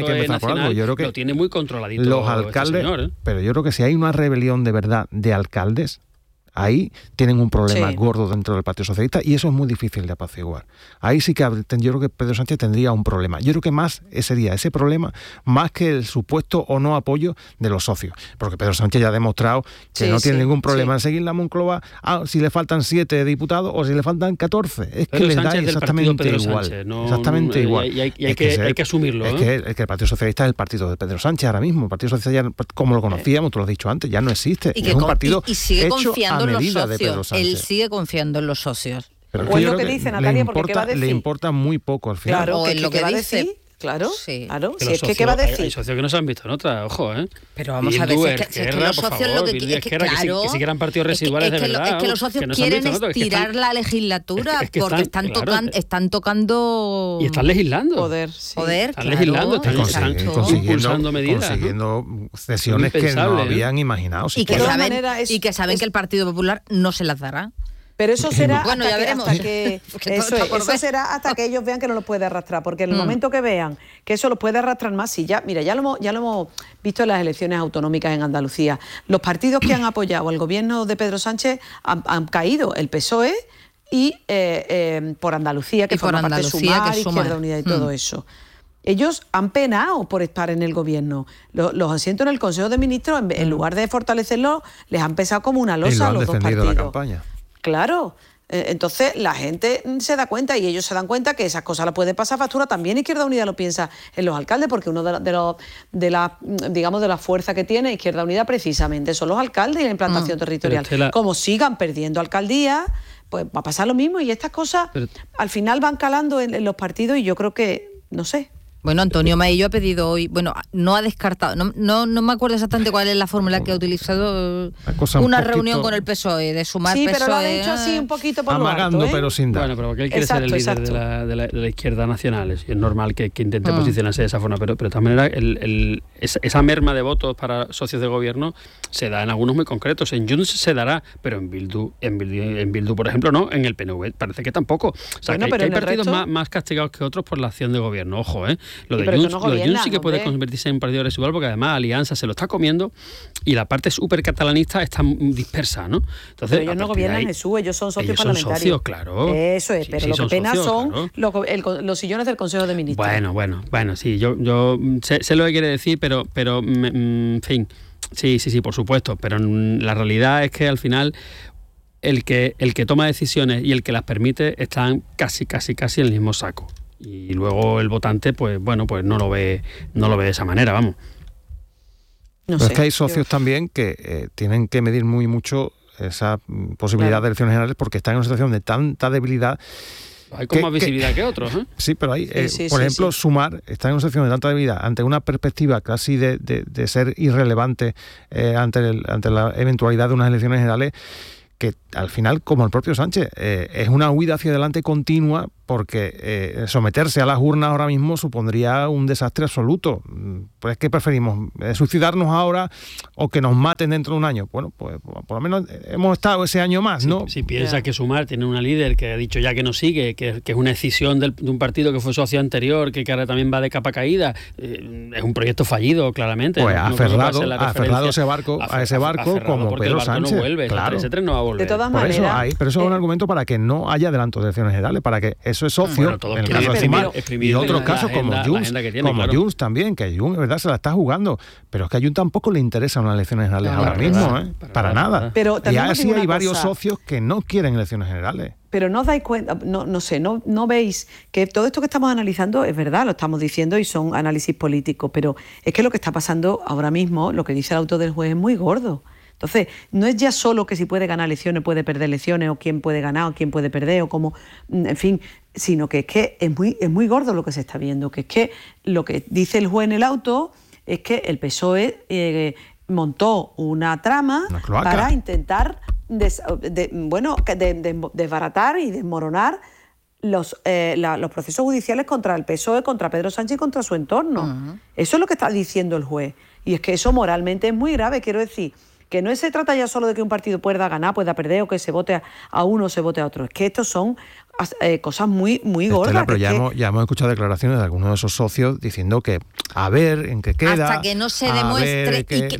Yo creo que lo tiene muy controladito los alcaldes, este señor, pero yo creo que si hay una rebelión de verdad de alcaldes, ahí tienen un problema gordo dentro del Partido Socialista y eso es muy difícil de apaciguar. Ahí sí que yo creo que Pedro Sánchez tendría un problema. Yo creo que más sería ese problema más que el supuesto o no apoyo de los socios. Porque Pedro Sánchez ya ha demostrado que no tiene ningún problema en seguir la Moncloa si le faltan 7 diputados o si le faltan 14. Es Pedro que le Sánchez da exactamente igual. Sánchez, igual. Y hay que asumirlo. Es que el Partido Socialista es el partido de Pedro Sánchez ahora mismo. El Partido Socialista, como lo conocíamos, tú lo has dicho antes, ya no existe. Es un partido sigue hecho confiando a medida de Pedro Sánchez. Él sigue confiando en los socios. Pero o es lo que dice Natalia, porque ¿qué va a decir? Le importa muy poco al final. Claro, ¿qué va a decir? Claro. Si es que ¿qué va a decir? Hay socios que no se han visto en otra, ojo, ¿eh? Pero vamos a ver, es que los socios lo que quieren, que sí que eran partidos residuales de verdad. Es que los socios quieren estirar la legislatura porque están tocando... Y están legislando. Poder, están legislando, están impulsando medidas. Consiguiendo cesiones que no habían imaginado. Y que saben que el Partido Popular no se las dará. Pero eso será bueno, ya veremos. Eso será hasta que ellos vean que no lo puede arrastrar, porque en el momento que vean que eso lo puede arrastrar más, si ya lo hemos visto en las elecciones autonómicas en Andalucía, los partidos que han apoyado al gobierno de Pedro Sánchez han caído, el PSOE y por Andalucía, que forma parte de Sumar, Izquierda Unida y todo eso. Ellos han penado por estar en el gobierno. Los asientos en el Consejo de Ministros, en lugar de fortalecerlos, les han pesado como una losa a los dos partidos. La campaña. Claro, entonces la gente se da cuenta y ellos se dan cuenta que esas cosas las puede pasar factura. También Izquierda Unida lo piensa en los alcaldes, porque uno de la fuerza que tiene Izquierda Unida precisamente son los alcaldes y la implantación territorial. Como sigan perdiendo alcaldías, pues va a pasar lo mismo y estas cosas al final van calando en los partidos y yo creo que, no sé. Bueno, Antonio Maillo ha pedido hoy, no ha descartado, no me acuerdo exactamente cuál es la fórmula que ha utilizado, una reunión con el PSOE, de sumar PSOE. Sí, pero lo ha dicho así un poquito por amagando, lo alto, pero sin dar. Bueno, pero porque él quiere ser el líder de la izquierda nacional, es normal que intente posicionarse de esa forma, pero de todas maneras esa merma de votos para socios de gobierno se da en algunos muy concretos. En Junts se dará, pero en Bildu, por ejemplo, no, en el PNV parece que tampoco. O sea, que hay partidos más castigados que otros por la acción de gobierno, ojo, Lo de Junts sí que puede convertirse en un partido residual porque además Alianza se lo está comiendo y la parte súper catalanista está dispersa, ¿no? Entonces, pero ellos no gobiernan, Jesús, ellos son socios parlamentarios. Son socios, claro. Eso es, pero lo que pena son los sillones del Consejo de Ministros. Bueno, sí, yo sé lo que quiere decir, pero en fin, Sí, por supuesto, pero la realidad es que al final el que toma decisiones y el que las permite están casi en el mismo saco. Y luego el votante, pues bueno, pues no lo ve de esa manera, vamos. No sé, es que hay socios también que tienen que medir mucho esa posibilidad de elecciones generales porque están en una situación de tanta debilidad. Hay con más visibilidad que otros, ¿eh? Sí, pero hay, por ejemplo, Sumar está en una situación de tanta debilidad ante una perspectiva casi de ser irrelevante ante la eventualidad de unas elecciones generales, que al final, como el propio Sánchez, es una huida hacia adelante continua, porque someterse a las urnas ahora mismo supondría un desastre absoluto. Pues es que preferimos suicidarnos ahora o que nos maten dentro de un año. Bueno, pues por lo menos hemos estado ese año más, ¿no? Si piensa que Sumar tiene una líder que ha dicho ya que no sigue, que es una escisión de un partido que fue socio anterior, que ahora también va de capa caída, es un proyecto fallido, claramente. Pues aferrado a ese barco como Pedro Sánchez. No vuelve, claro. Ese tren no va a volver. De todas maneras, pero eso es un argumento para que no haya adelantos de elecciones generales, para que eso es socio, en el caso de Sumar, y otros casos como Junts también, que Junts, verdad, se la está jugando, pero es que a Junts tampoco le interesan las elecciones generales ahora mismo, para nada. Pero y así hay varios socios que no quieren elecciones generales. Pero no os dais cuenta, no veis que todo esto que estamos analizando es verdad, lo estamos diciendo y son análisis políticos, pero es que lo que está pasando ahora mismo, lo que dice el autor del juez es muy gordo. Entonces, no es ya solo que si puede ganar elecciones, puede perder elecciones, o quién puede ganar, o quién puede perder, o cómo, en fin, sino que es muy gordo lo que se está viendo, que es que lo que dice el juez en el auto es que el PSOE montó una trama para intentar desbaratar y desmoronar los procesos judiciales contra el PSOE, contra Pedro Sánchez y contra su entorno. Uh-huh. Eso es lo que está diciendo el juez. Y es que eso moralmente es muy grave, quiero decir, que no se trata ya solo de que un partido pueda ganar, pueda perder, o que se vote a uno o se vote a otro. Es que estos son cosas muy gordas. Estela, pero ya hemos escuchado declaraciones de algunos de esos socios diciendo que a ver en qué queda, hasta que no se demuestre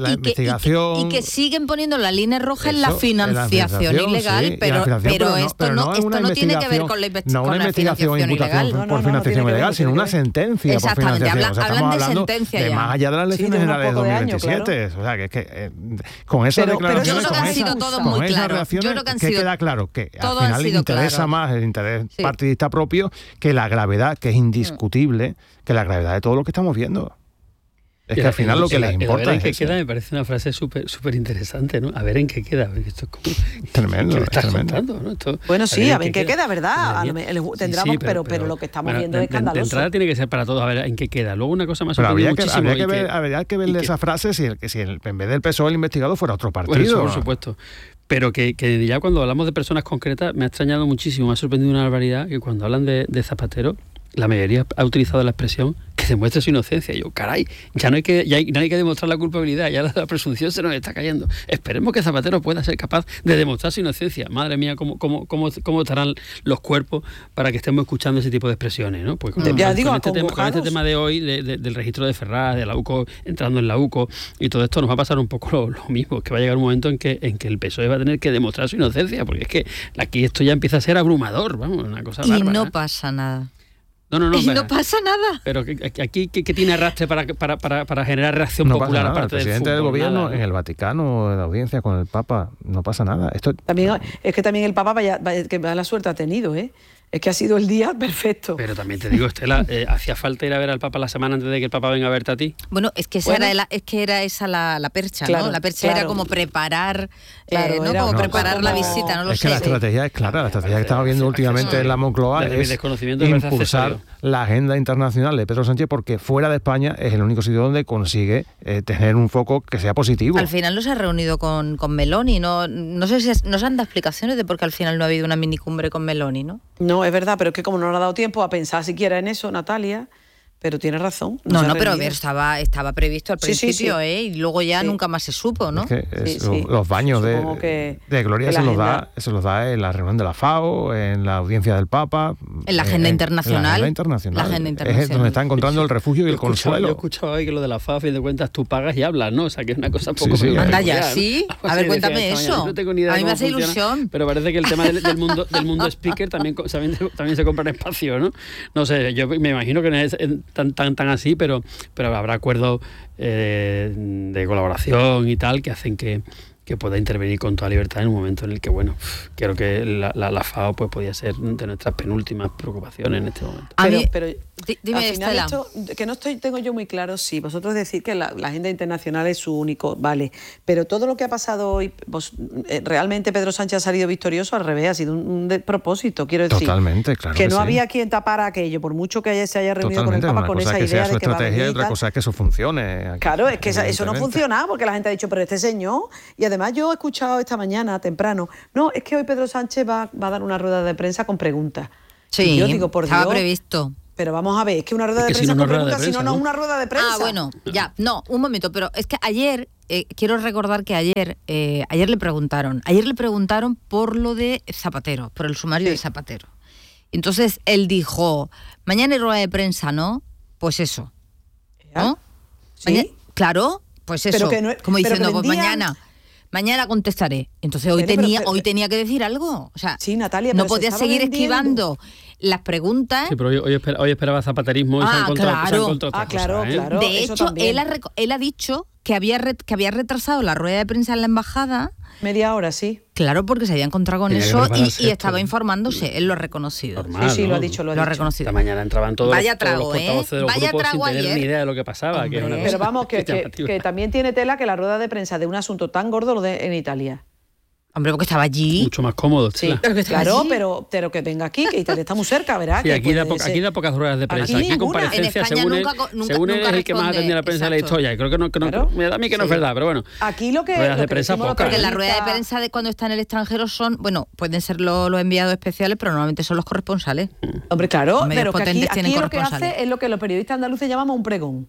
y que siguen poniendo la línea roja en la financiación ilegal, sí, pero esto no tiene que ver con la investigación ilegal por financiación ilegal, sino una sentencia por financiación. O sea, estamos hablando de más allá de las elecciones generales de 2027. O sea, que con esas declaraciones, con esas reacciones, que queda claro que al final le interesa más el interés partidista propio que la gravedad, que es indiscutible, que la gravedad de todo lo que estamos viendo. Es que al final lo que les importa a ver en qué queda me parece una frase súper interesante, ¿no? A ver en qué queda. Esto es como... Tremendo, ¿qué estás tremendo. Contando, ¿no? Esto, bueno, sí, a ver en qué queda, ¿verdad? Tendremos, pero lo que estamos viendo es escandaloso. De entrada tiene que ser para todos, a ver en qué queda. Luego una cosa más... Pero habría que verle esa frase si en vez del PSOE el investigado fuera otro partido. Bueno, eso, por supuesto. Pero que ya cuando hablamos de personas concretas me ha extrañado muchísimo, me ha sorprendido una barbaridad que cuando hablan de Zapatero, la mayoría ha utilizado la expresión que demuestre su inocencia. Y yo, caray, ya no hay que demostrar la culpabilidad, ya la presunción se nos está cayendo. Esperemos que Zapatero pueda ser capaz de demostrar su inocencia. Madre mía, cómo estarán los cuerpos para que estemos escuchando ese tipo de expresiones, ¿no? Pues con este tema de hoy, del registro de Ferraz, de la UCO entrando en la UCO y todo esto, nos va a pasar un poco lo mismo, que va a llegar un momento en que el PSOE va a tener que demostrar su inocencia, porque es que aquí esto ya empieza a ser abrumador, vamos, una cosa bárbara. Y no pasa nada. No, y no pasa nada. Pero aquí ¿qué tiene arrastre para generar reacción popular aparte del presidente del gobierno en el Vaticano, en la audiencia con el Papa, no pasa nada. También el Papa que mala suerte ha tenido, Es que ha sido el día perfecto. Pero también te digo, Estela, ¿hacía falta ir a ver al Papa la semana antes de que el Papa venga a verte a ti? Bueno, es que era esa la percha, claro, ¿no? La percha era como preparar, la visita, no lo sé. Es que la estrategia es clara, la estrategia que estamos viendo últimamente en la Moncloa es impulsar la agenda internacional de Pedro Sánchez, porque fuera de España es el único sitio donde consigue tener un foco que sea positivo. Al final no se ha reunido con Meloni, no sé si nos han dado explicaciones de por qué al final no ha habido una minicumbre con Meloni, ¿no? No, es verdad, pero es que como no le ha dado tiempo a pensar siquiera en eso, Natalia, pero tiene razón. No, pero a ver, estaba previsto al principio, sí. Y luego ya nunca más se supo, ¿no? Es que los baños de Gloria se los da en la reunión de la FAO, en la audiencia del Papa. En la agenda internacional. La agenda internacional. Es donde está encontrando el refugio y el consuelo. Yo he escuchado hoy que lo de la FAO, a fin de cuentas, tú pagas y hablas, ¿no? O sea, que es una cosa poco... Anda ya, ¿sí? A ver, cuéntame eso. No tengo ni idea. A mí me hace ilusión. Pero parece que el tema del mundo speaker también se compra en espacio, ¿no? No sé, yo me imagino que tan así, pero habrá acuerdos de colaboración y tal que hacen que pueda intervenir con toda libertad en un momento en el que, bueno, creo que la FAO pues podía ser de nuestras penúltimas preocupaciones en este momento. Pero dime, al final Estela. esto, que no tengo yo muy claro, sí, vosotros decís que la agenda internacional es su único, vale, pero todo lo que ha pasado hoy, realmente Pedro Sánchez ha salido victorioso, al revés, ha sido un despropósito, quiero decir. Totalmente, claro que no sí. había quien tapara aquello, por mucho que se haya reunido Totalmente, con el Papa con esa idea de que va a venir. Y otra cosa es que eso funcione. Claro, es que eso no funciona, porque la gente ha dicho, pero este señor, y además yo he escuchado esta mañana temprano, no, es que hoy Pedro Sánchez va a dar una rueda de prensa con preguntas. Sí, y yo digo, por estaba Dios, previsto. Pero vamos a ver, es que una rueda de prensa con preguntas, si no es una rueda de prensa. Ah, bueno, ya, no, un momento, pero es que ayer, quiero recordar que ayer le preguntaron por lo de Zapatero, por el sumario de Zapatero. Entonces él dijo, mañana hay rueda de prensa, ¿no? Pues eso, ¿no? ¿Sí? Claro, pues eso, como diciendo, pues mañana contestaré. Entonces hoy tenía que decir algo. O sea, sí, Natalia, no podía seguir esquivando las preguntas. Sí, pero hoy esperaba zapaterismo y se han encontrado otra cosa. Claro. De hecho, él ha dicho que había retrasado la rueda de prensa en la embajada. Media hora, sí. Claro, porque se había encontrado con eso y estaba informándose. Él lo ha reconocido. Normal, sí, ¿no? lo ha dicho. Lo ha reconocido. Esta mañana entraban todos los portavoces de los grupos sin tener ayer. ni idea de lo que pasaba. Que una pero vamos, que también tiene tela que la rueda de prensa de un asunto tan gordo lo en Italia. Hombre, porque estaba allí. Mucho más cómodo. Sí, claro, pero que venga aquí, que Italia está muy cerca, ¿verdad? Sí, aquí da pocas ruedas de prensa. Aquí comparecencia, según él es el que más atendía la prensa de la historia. Y creo que no, me da a mí que no es verdad, pero bueno. Aquí lo que ruedas de prensa pocas. Porque la rueda de prensa de cuando está en el extranjero son, bueno, pueden ser los enviados especiales, pero normalmente son los corresponsales. Hombre, claro, pero que aquí lo que hace es lo que los periodistas andaluces llamamos un pregón.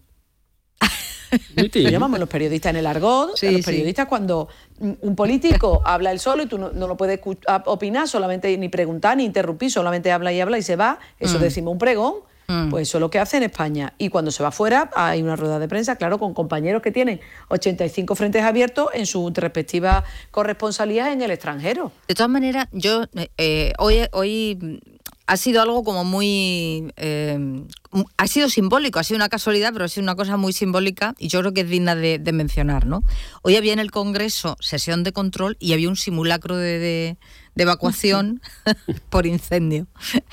Lo llamamos los periodistas en el argot, los periodistas cuando un político habla él solo y tú no lo puedes opinar, solamente ni preguntar ni interrumpir, solamente habla y se va, eso decimos un pregón. Pues eso es lo que hace en España. Y cuando se va fuera hay una rueda de prensa, claro, con compañeros que tienen 85 frentes abiertos en su respectiva corresponsalía en el extranjero. De todas maneras, yo hoy ha sido algo como muy... ha sido simbólico, ha sido una casualidad, pero ha sido una cosa muy simbólica y yo creo que es digna de mencionar, ¿no? Hoy había en el Congreso sesión de control y había un simulacro de evacuación por incendio.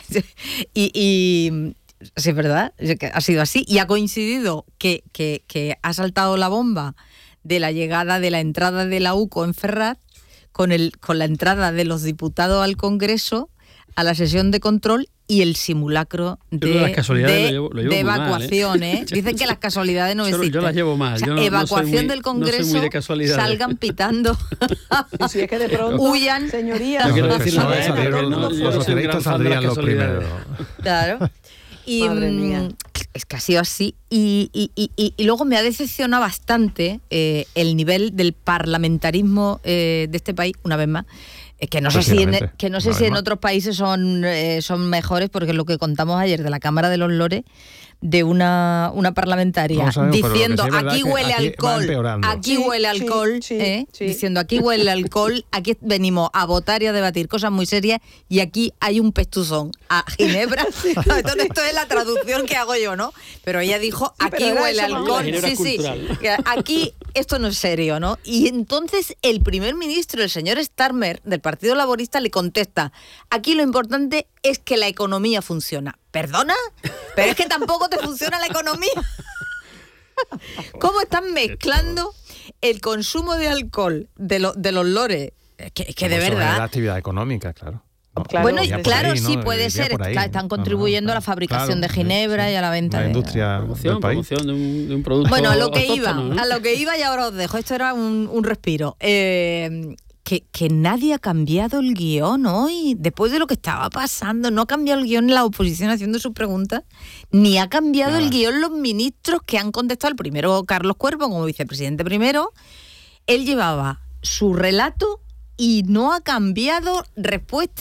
y sí, es verdad, ha sido así. Y ha coincidido que ha saltado la bomba de la llegada, de la entrada de la UCO en Ferraz con la entrada de los diputados al Congreso a la sesión de control y el simulacro de evacuación. Mal, Dicen que las casualidades no existen. Yo las llevo mal. O sea, evacuación del Congreso, salgan pitando. Si es que de pronto huyan. Señoría. No quiero decir nada, los socialistas saldrían los primeros. Claro. Y es que ha sido así. Y luego me ha decepcionado bastante el nivel del parlamentarismo de este país, una vez más. Que no sé si en otros países son mejores, porque lo que contamos ayer de la Cámara de los Lores, de una parlamentaria diciendo aquí huele alcohol, diciendo aquí huele alcohol, aquí venimos a votar y a debatir cosas muy serias y aquí hay un pestuzón a Ginebra. Entonces esto es la traducción que hago yo, ¿no? Pero ella dijo aquí huele alcohol, aquí esto no es serio, ¿no? Y entonces el primer ministro, el señor Starmer del Partido Laborista, le contesta, aquí lo importante es que la economía funciona. ¿Perdona? Pero es que tampoco te funciona la economía. ¿Cómo están mezclando el consumo de alcohol de los lores? Que de verdad. La actividad económica, claro. Bueno, claro, sí puede ser. Están contribuyendo a la fabricación de Ginebra y a la venta de la industria del país. Promoción de un producto. Bueno, a lo que iba y ahora os dejo. Esto era un respiro. Que nadie ha cambiado el guión hoy, después de lo que estaba pasando. No ha cambiado el guión la oposición haciendo sus preguntas, ni ha cambiado el guión los ministros que han contestado. El primero, Carlos Cuervo, como vicepresidente primero, él llevaba su relato y no ha cambiado respuestas.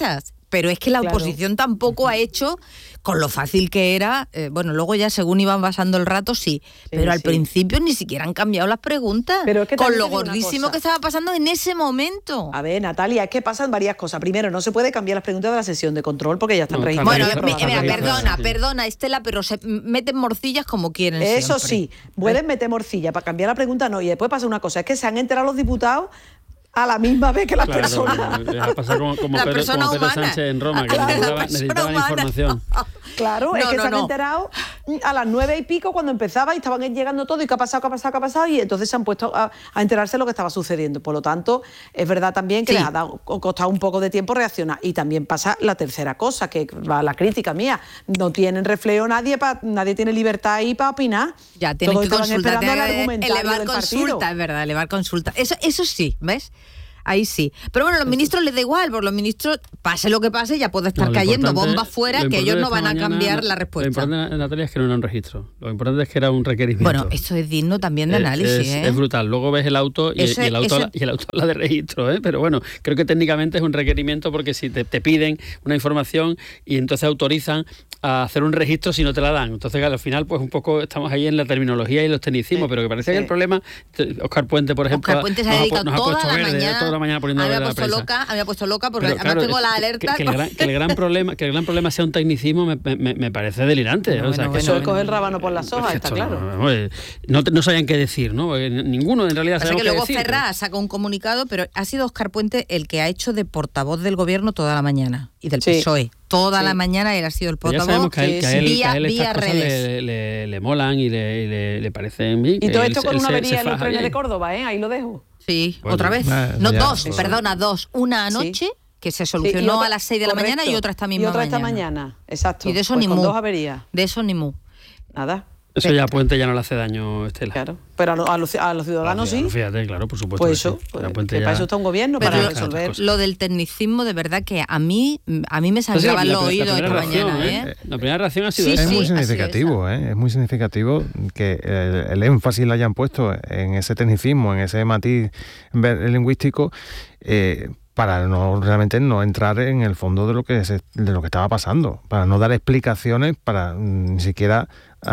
pero es que la oposición tampoco ha hecho, con lo fácil que era, bueno, luego ya según iban pasando el rato, sí, pero al principio ni siquiera han cambiado las preguntas, pero es que con lo gordísimo que estaba pasando en ese momento. A ver, Natalia, es que pasan varias cosas. Primero, no se puede cambiar las preguntas de la sesión de control porque ya están registradas. Bueno, perdona, Estela, pero se meten morcillas como quieren. Eso siempre. sí, pueden meter morcilla, para cambiar la pregunta no. Y después pasa una cosa, es que se han enterado los diputados a la misma vez que las personas. Pasa como Pedro Sánchez en Roma, que necesitaba información. Claro, es que se han enterado a las 9 y pico cuando empezaba y estaban llegando todo y qué ha pasado, y entonces se han puesto a enterarse de lo que estaba sucediendo. Por lo tanto, es verdad también que les ha costado un poco de tiempo reaccionar. Y también pasa la tercera cosa, que va la crítica mía. No tienen reflejo nadie tiene libertad ahí para opinar. Ya tienen que consultar, elevar consulta, es verdad, elevar consulta. Eso sí, ¿ves? Ahí sí. Pero bueno, a los ministros les da igual, porque los ministros, pase lo que pase, ya puede estar cayendo bombas fuera, que ellos no van a cambiar la respuesta. Lo importante, Natalia, es que no era un registro. Lo importante es que era un requerimiento. Bueno, esto es digno también de análisis. Es brutal. Luego ves el auto y el auto habla de registro, pero bueno, creo que técnicamente es un requerimiento porque si te piden una información y entonces autorizan a hacer un registro si no te la dan. Entonces, al final, pues un poco estamos ahí en la terminología y los tecnicismos, pero que parece que el problema, Óscar Puente, por ejemplo, Óscar Puente se ha dedicado toda la mañana poniendo había puesto loca porque pero, además tengo la alerta. Que el gran problema sea un tecnicismo me parece delirante. Eso es coger el rábano por las hojas, está claro. No sabían qué decir, ¿no? Ninguno en realidad sabía qué decir. Luego Ferraz saca un comunicado, pero ha sido Óscar Puente el que ha hecho de portavoz del gobierno toda la mañana y del PSOE. Toda la mañana él ha sido el portavoz. Ya sabemos que a él vía estas redes. Le molan y le parecen bien. Y todo esto con una avería en los trenes de Córdoba, ahí lo dejo. Sí, bueno, otra vez. Dos. Una anoche, que se solucionó a las 6 de la mañana, y otra esta misma mañana. Y otra esta mañana, exacto. Y de eso pues ni con mu. Dos averías. De eso ni mu. Nada. Eso ya a Puente ya no le hace daño, Estela. Claro, pero a los ciudadanos sí. Fíjate, claro, por supuesto. Pues eso, que para eso está un gobierno, pero para resolver. Lo del tecnicismo, de verdad que a mí me sangraban los oídos esta mañana. La primera reacción ha sido es muy significativo, es muy significativo que el énfasis lo hayan puesto en ese tecnicismo, en ese matiz lingüístico, para realmente no entrar en el fondo de lo que estaba pasando, para no dar explicaciones, para ni siquiera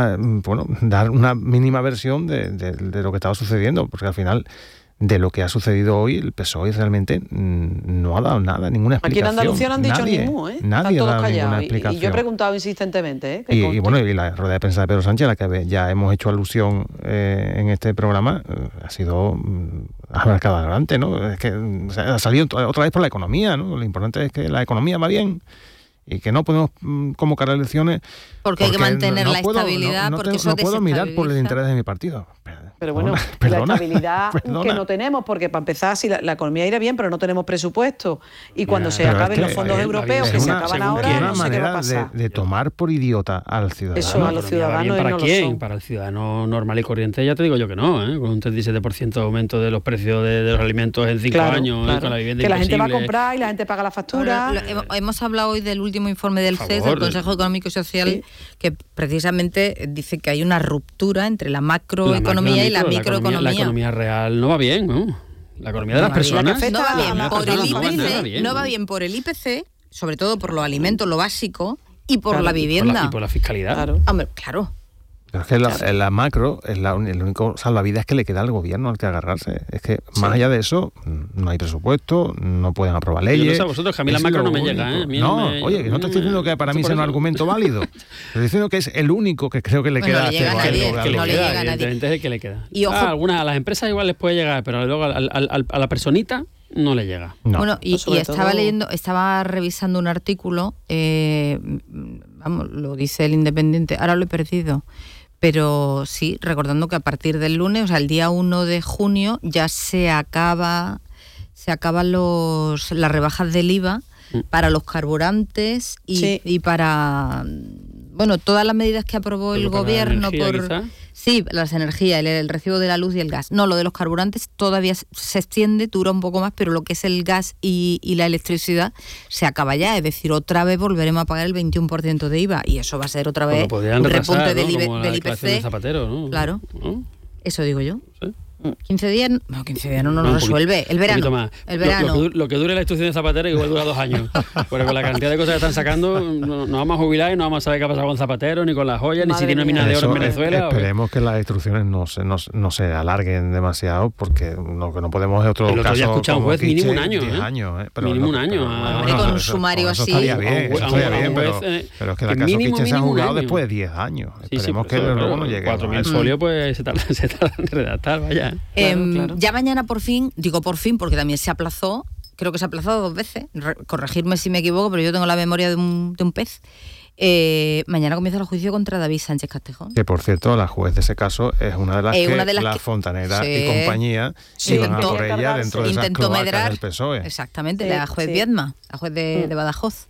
dar una mínima versión de lo que estaba sucediendo, porque al final de lo que ha sucedido hoy el PSOE realmente no ha dado nada, ninguna explicación. Aquí en Andalucía no han dicho nadie, ni mu, nadie están todos ha dado callados. Ninguna explicación. Y yo he preguntado insistentemente. Y la rueda de prensa de Pedro Sánchez, a la que ya hemos hecho alusión en este programa, ha sido abracadabranante, ¿no? Es que ha salido otra vez por la economía, ¿no? Lo importante es que la economía va bien y que no podemos convocar elecciones porque hay que mantener la estabilidad, porque eso no puedo mirar por el interés de mi partido. Pero bueno, la estabilidad que no tenemos, porque para empezar, si la economía irá bien, pero no tenemos presupuesto, y cuando se acaben los fondos europeos, que se acaban ahora, no sé qué va a pasar. De tomar por idiota al ciudadano. Eso, a los ciudadanos ¿para no quién? lo son. Para el ciudadano normal y corriente, ya te digo yo que no, con un 37% de aumento de los precios de los alimentos en 5 años, con la vivienda que imposible. La gente va a comprar y la gente paga la factura. Hemos hablado hoy del último informe del CES, del Consejo Económico y Social, que precisamente dice que hay una ruptura entre la macroeconomía y la microeconomía. La economía real no va bien, ¿no? La economía de las personas no va bien por el IPC, no va bien por el IPC, sobre todo por los alimentos, lo básico, y por la vivienda. Y por la fiscalidad. Claro. Hombre, claro. Pero es que la macro es el único salvavidas que le queda al gobierno al que agarrarse. Es que más allá de eso, no hay presupuesto, no pueden aprobar leyes. Yo no sé a vosotros, que a mí la macro no me llega, ¿eh? Oye, que no te estoy diciendo que para mí sea un argumento válido. Estoy diciendo que es el único que creo que le queda. No le llega a nadie. Evidentemente es el que le queda. Y ojo, a las empresas igual les puede llegar, pero luego a la personita no le llega. No. Bueno, y estaba revisando un artículo, lo dice El Independiente, ahora lo he perdido. Pero sí, recordando que a partir del lunes, o sea, el día 1 de junio, ya se acaban las rebajas del IVA para los carburantes y para todas las medidas que aprobó el gobierno por las energías, el recibo de la luz y el gas. No, lo de los carburantes todavía se extiende, dura un poco más, pero lo que es el gas y la electricidad se acaba ya, es decir, otra vez volveremos a pagar el 21% de IVA y eso va a ser otra vez un repunte del IPC. De Zapatero, ¿no? Claro, eso digo yo. ¿Sí? 15 días, no, 15 días no lo resuelve. El verano. Más. El verano. Lo que dure la instrucción de Zapatero igual dura 2 años. Porque con la cantidad de cosas que están sacando, no vamos a jubilar y no vamos a saber qué ha pasado con Zapatero, ni con las joyas, ni si tiene una mina de oro en Venezuela. Esperemos que las instrucciones no se alarguen demasiado, porque lo que no podemos es otro caso. El otro día he escuchado a un juez mínimo un año. 10 años, mínimo un año. Con un sumario así. Estaría bien, pero es que la caso Quiche se ha juzgado después de 10 años. Esperemos que luego no llegue. 4.000 folios pues se tarda en redactar, vaya. Claro. Ya mañana por fin, digo por fin porque también se aplazó, creo que se ha aplazado 2 veces, corregirme si me equivoco, pero yo tengo la memoria de un pez. Mañana comienza el juicio contra David Sánchez Castejón. Que por cierto, la juez de ese caso es una de las que la Fontanera y compañía iban a por ella dentro de esas cloacas del PSOE. Exactamente, la juez Viedma, la juez de Badajoz.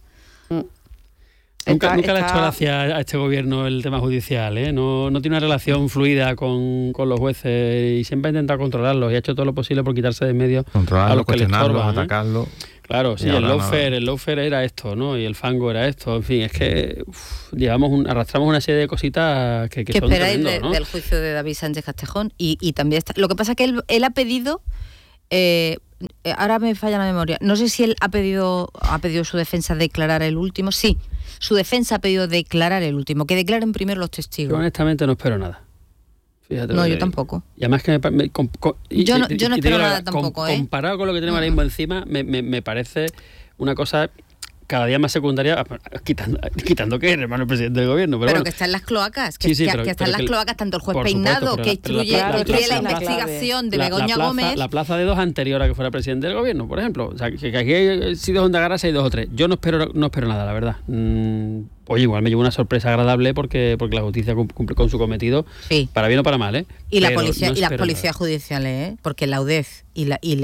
Nunca le ha hecho gracia a este gobierno el tema judicial, ¿eh? No tiene una relación fluida con los jueces y siempre ha intentado controlarlos y ha hecho todo lo posible por quitarse de en medio a los que le estorban, atacarlo. Claro, sí, el lawfare era esto, ¿no? Y el fango era esto. En fin, es que arrastramos una serie de cositas que son tremendos, ¿no? Del juicio de David Sánchez Castejón y también está. Lo que pasa es que él ha pedido. Ahora me falla la memoria. No sé si él ha pedido su defensa declarar el último. Sí, su defensa ha pedido declarar el último, que declaren primero los testigos. Yo honestamente no espero nada. Fíjate, no, yo tampoco. Y además que yo no espero nada tampoco. Comparado con lo que tenemos ahora mismo encima, me parece una cosa cada día más secundaria, quitando que es hermano del presidente del gobierno. Pero bueno, que está en las cloacas, que está en las cloacas tanto el juez Peinado, que instruye la investigación de Begoña Gómez. La plaza de 2 anterior a que fuera presidente del gobierno, por ejemplo. O sea, que aquí hay sitios donde agarrarse hay 2 o 3. Yo no espero nada, la verdad. Oye, igual me llevo una sorpresa agradable porque la justicia cumple con su cometido, para bien o para mal, ¿eh? Y la policía y las policías judiciales, ¿eh? Porque la UDEF y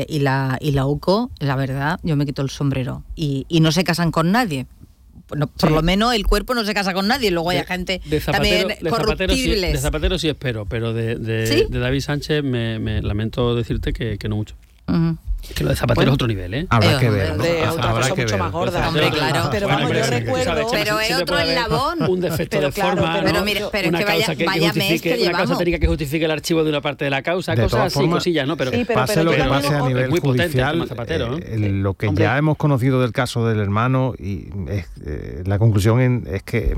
la UCO, la verdad, yo me quito el sombrero y no se casan con nadie. No, por lo menos el cuerpo no se casa con nadie. Luego hay gente también corruptible. De Zapatero sí espero, pero de David Sánchez me lamento decirte que no mucho. Uh-huh. Que lo de Zapatero es otro nivel, ¿eh? Habrá que ver. Habrá que mucho más gorda. Hombre, claro. Pero vamos, yo recuerdo. Pero es otro eslabón. Un defecto de forma, pero mira, pero una es que vaya mes que llevamos. Una causa técnica que justifique el archivo de una parte de la causa, cosas así, cosillas, ¿no? Pero pase lo que pase a nivel muy judicial, Zapatero, lo que ya hemos conocido del caso del hermano y la conclusión es que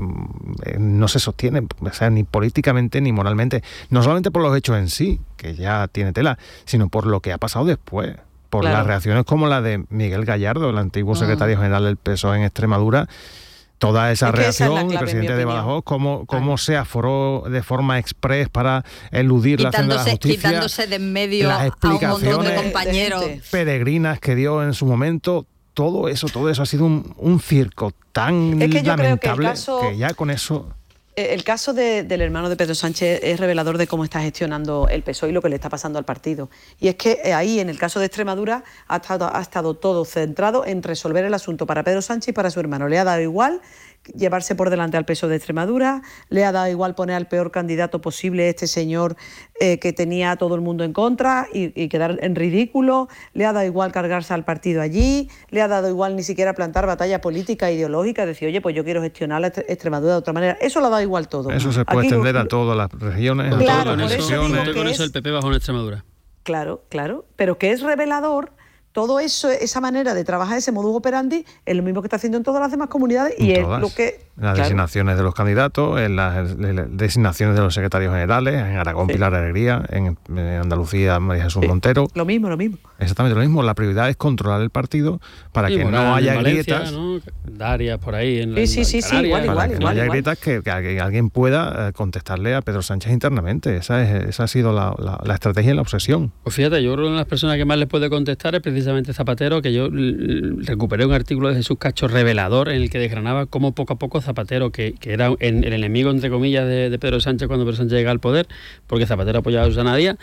no se sostiene, o sea, ni políticamente ni moralmente, no solamente por los hechos en sí, que ya tiene tela, sino por lo que ha pasado después. Por las reacciones como la de Miguel Gallardo, el antiguo secretario general del PSOE en Extremadura, toda esa reacción, el presidente de Badajoz, cómo se aforó de forma express para eludir la acción de la justicia, quitándose de en medio las explicaciones a un montón de compañeros peregrinas que dio en su momento. Todo eso ha sido un circo tan lamentable que ya con eso... El caso del hermano de Pedro Sánchez es revelador de cómo está gestionando el PSOE y lo que le está pasando al partido. Y es que ahí, en el caso de Extremadura, ha estado todo centrado en resolver el asunto para Pedro Sánchez y para su hermano. Le ha dado igual llevarse por delante al PSOE de Extremadura, le ha dado igual poner al peor candidato posible, este señor que tenía a todo el mundo en contra y quedar en ridículo, le ha dado igual cargarse al partido allí, le ha dado igual ni siquiera plantar batalla política e ideológica, decir, oye, pues yo quiero gestionar la Extremadura de otra manera. Eso lo ha dado igual todo. Eso se puede extender a todas las regiones, claro, a todas las elecciones. Con eso el PP bajó en Extremadura. Claro, pero que es revelador. Todo eso, esa manera de trabajar, ese modus operandi, es lo mismo que está haciendo en todas las demás comunidades y es lo que... Las designaciones de los candidatos, en las designaciones de los secretarios generales, en Aragón Pilar Alegría, en Andalucía María Jesús Montero. Lo mismo. Exactamente lo mismo. La prioridad es controlar el partido para que no haya Valencia, grietas. ¿no? Darias por ahí. Igual. Para que no haya grietas, que alguien pueda contestarle a Pedro Sánchez internamente. Esa ha sido la estrategia y la obsesión. Pues fíjate, yo creo que una de las personas que más le puede contestar es precisamente Zapatero, que yo recuperé un artículo de Jesús Cacho revelador en el que desgranaba cómo poco a poco Zapatero, que era el enemigo, entre comillas, de Pedro Sánchez cuando Pedro Sánchez llega al poder, porque Zapatero apoyaba a Susana Díaz,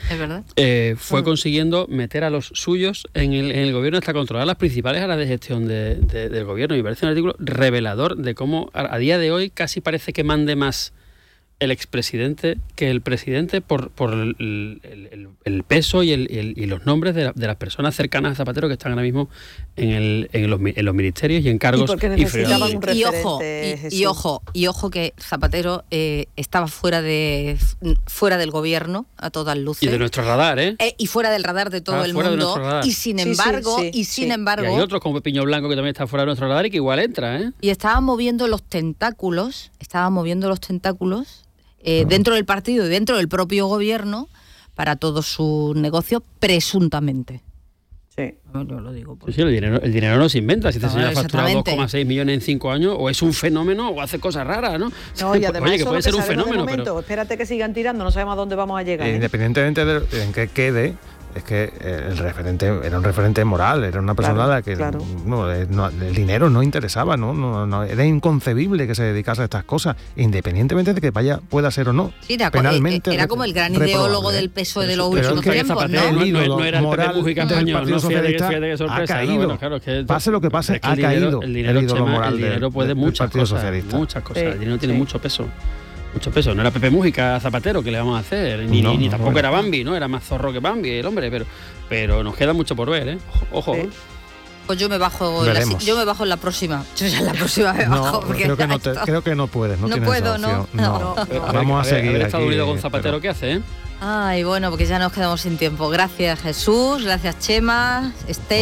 fue consiguiendo meter a los suyos en el gobierno hasta controlar las principales áreas de gestión del gobierno. Y me parece un artículo revelador de cómo a día de hoy casi parece que mande más el expresidente que el presidente por el peso y los nombres de las personas cercanas a Zapatero que están ahora mismo en los ministerios y en cargos. Y ojo que Zapatero estaba fuera del gobierno a todas luces. Y de nuestro radar, y fuera del radar de todo el mundo. Y sin embargo, y hay otros como Pepiño Blanco que también está fuera de nuestro radar y que igual entra, Y estaba moviendo los tentáculos. Dentro del partido y dentro del propio gobierno para todos sus negocios, presuntamente. Sí. Yo lo digo. Sí, el dinero no se inventa. Si este señor ha facturado 2,6 millones en 5 años, o es un fenómeno o hace cosas raras, ¿no? No, y además, oye, que puede ser un fenómeno, pero espérate que sigan tirando, no sabemos a dónde vamos a llegar. Independientemente de en qué quede, es que el referente era un referente moral, era una persona a la que el dinero no interesaba, no, era inconcebible que se dedicase a estas cosas, independientemente de que pueda ser o no. Sí, penalmente era como el gran ideólogo del PSOE de los últimos tiempos, no era el Pepe Mujica español, no, fíjate qué sorpresa, ha caído. No, claro, pase lo que pase, ha caído el ídolo moral del Partido Socialista. Muchas cosas, el dinero tiene mucho peso. No era Pepe Mujica Zapatero, que le vamos a hacer, ni tampoco era Bambi, ¿no? Era más zorro que Bambi el hombre, pero nos queda mucho por ver, Ojo. Sí. Pues yo me bajo en la próxima. Yo ya en la próxima me bajo. Porque creo que no puedes, no tienes puedo, esa opción. No. Vamos a seguir haber aquí. Estado unido con Zapatero, ¿qué hace, Ay, bueno, porque ya nos quedamos sin tiempo. Gracias, Jesús, gracias, Chema, Esther.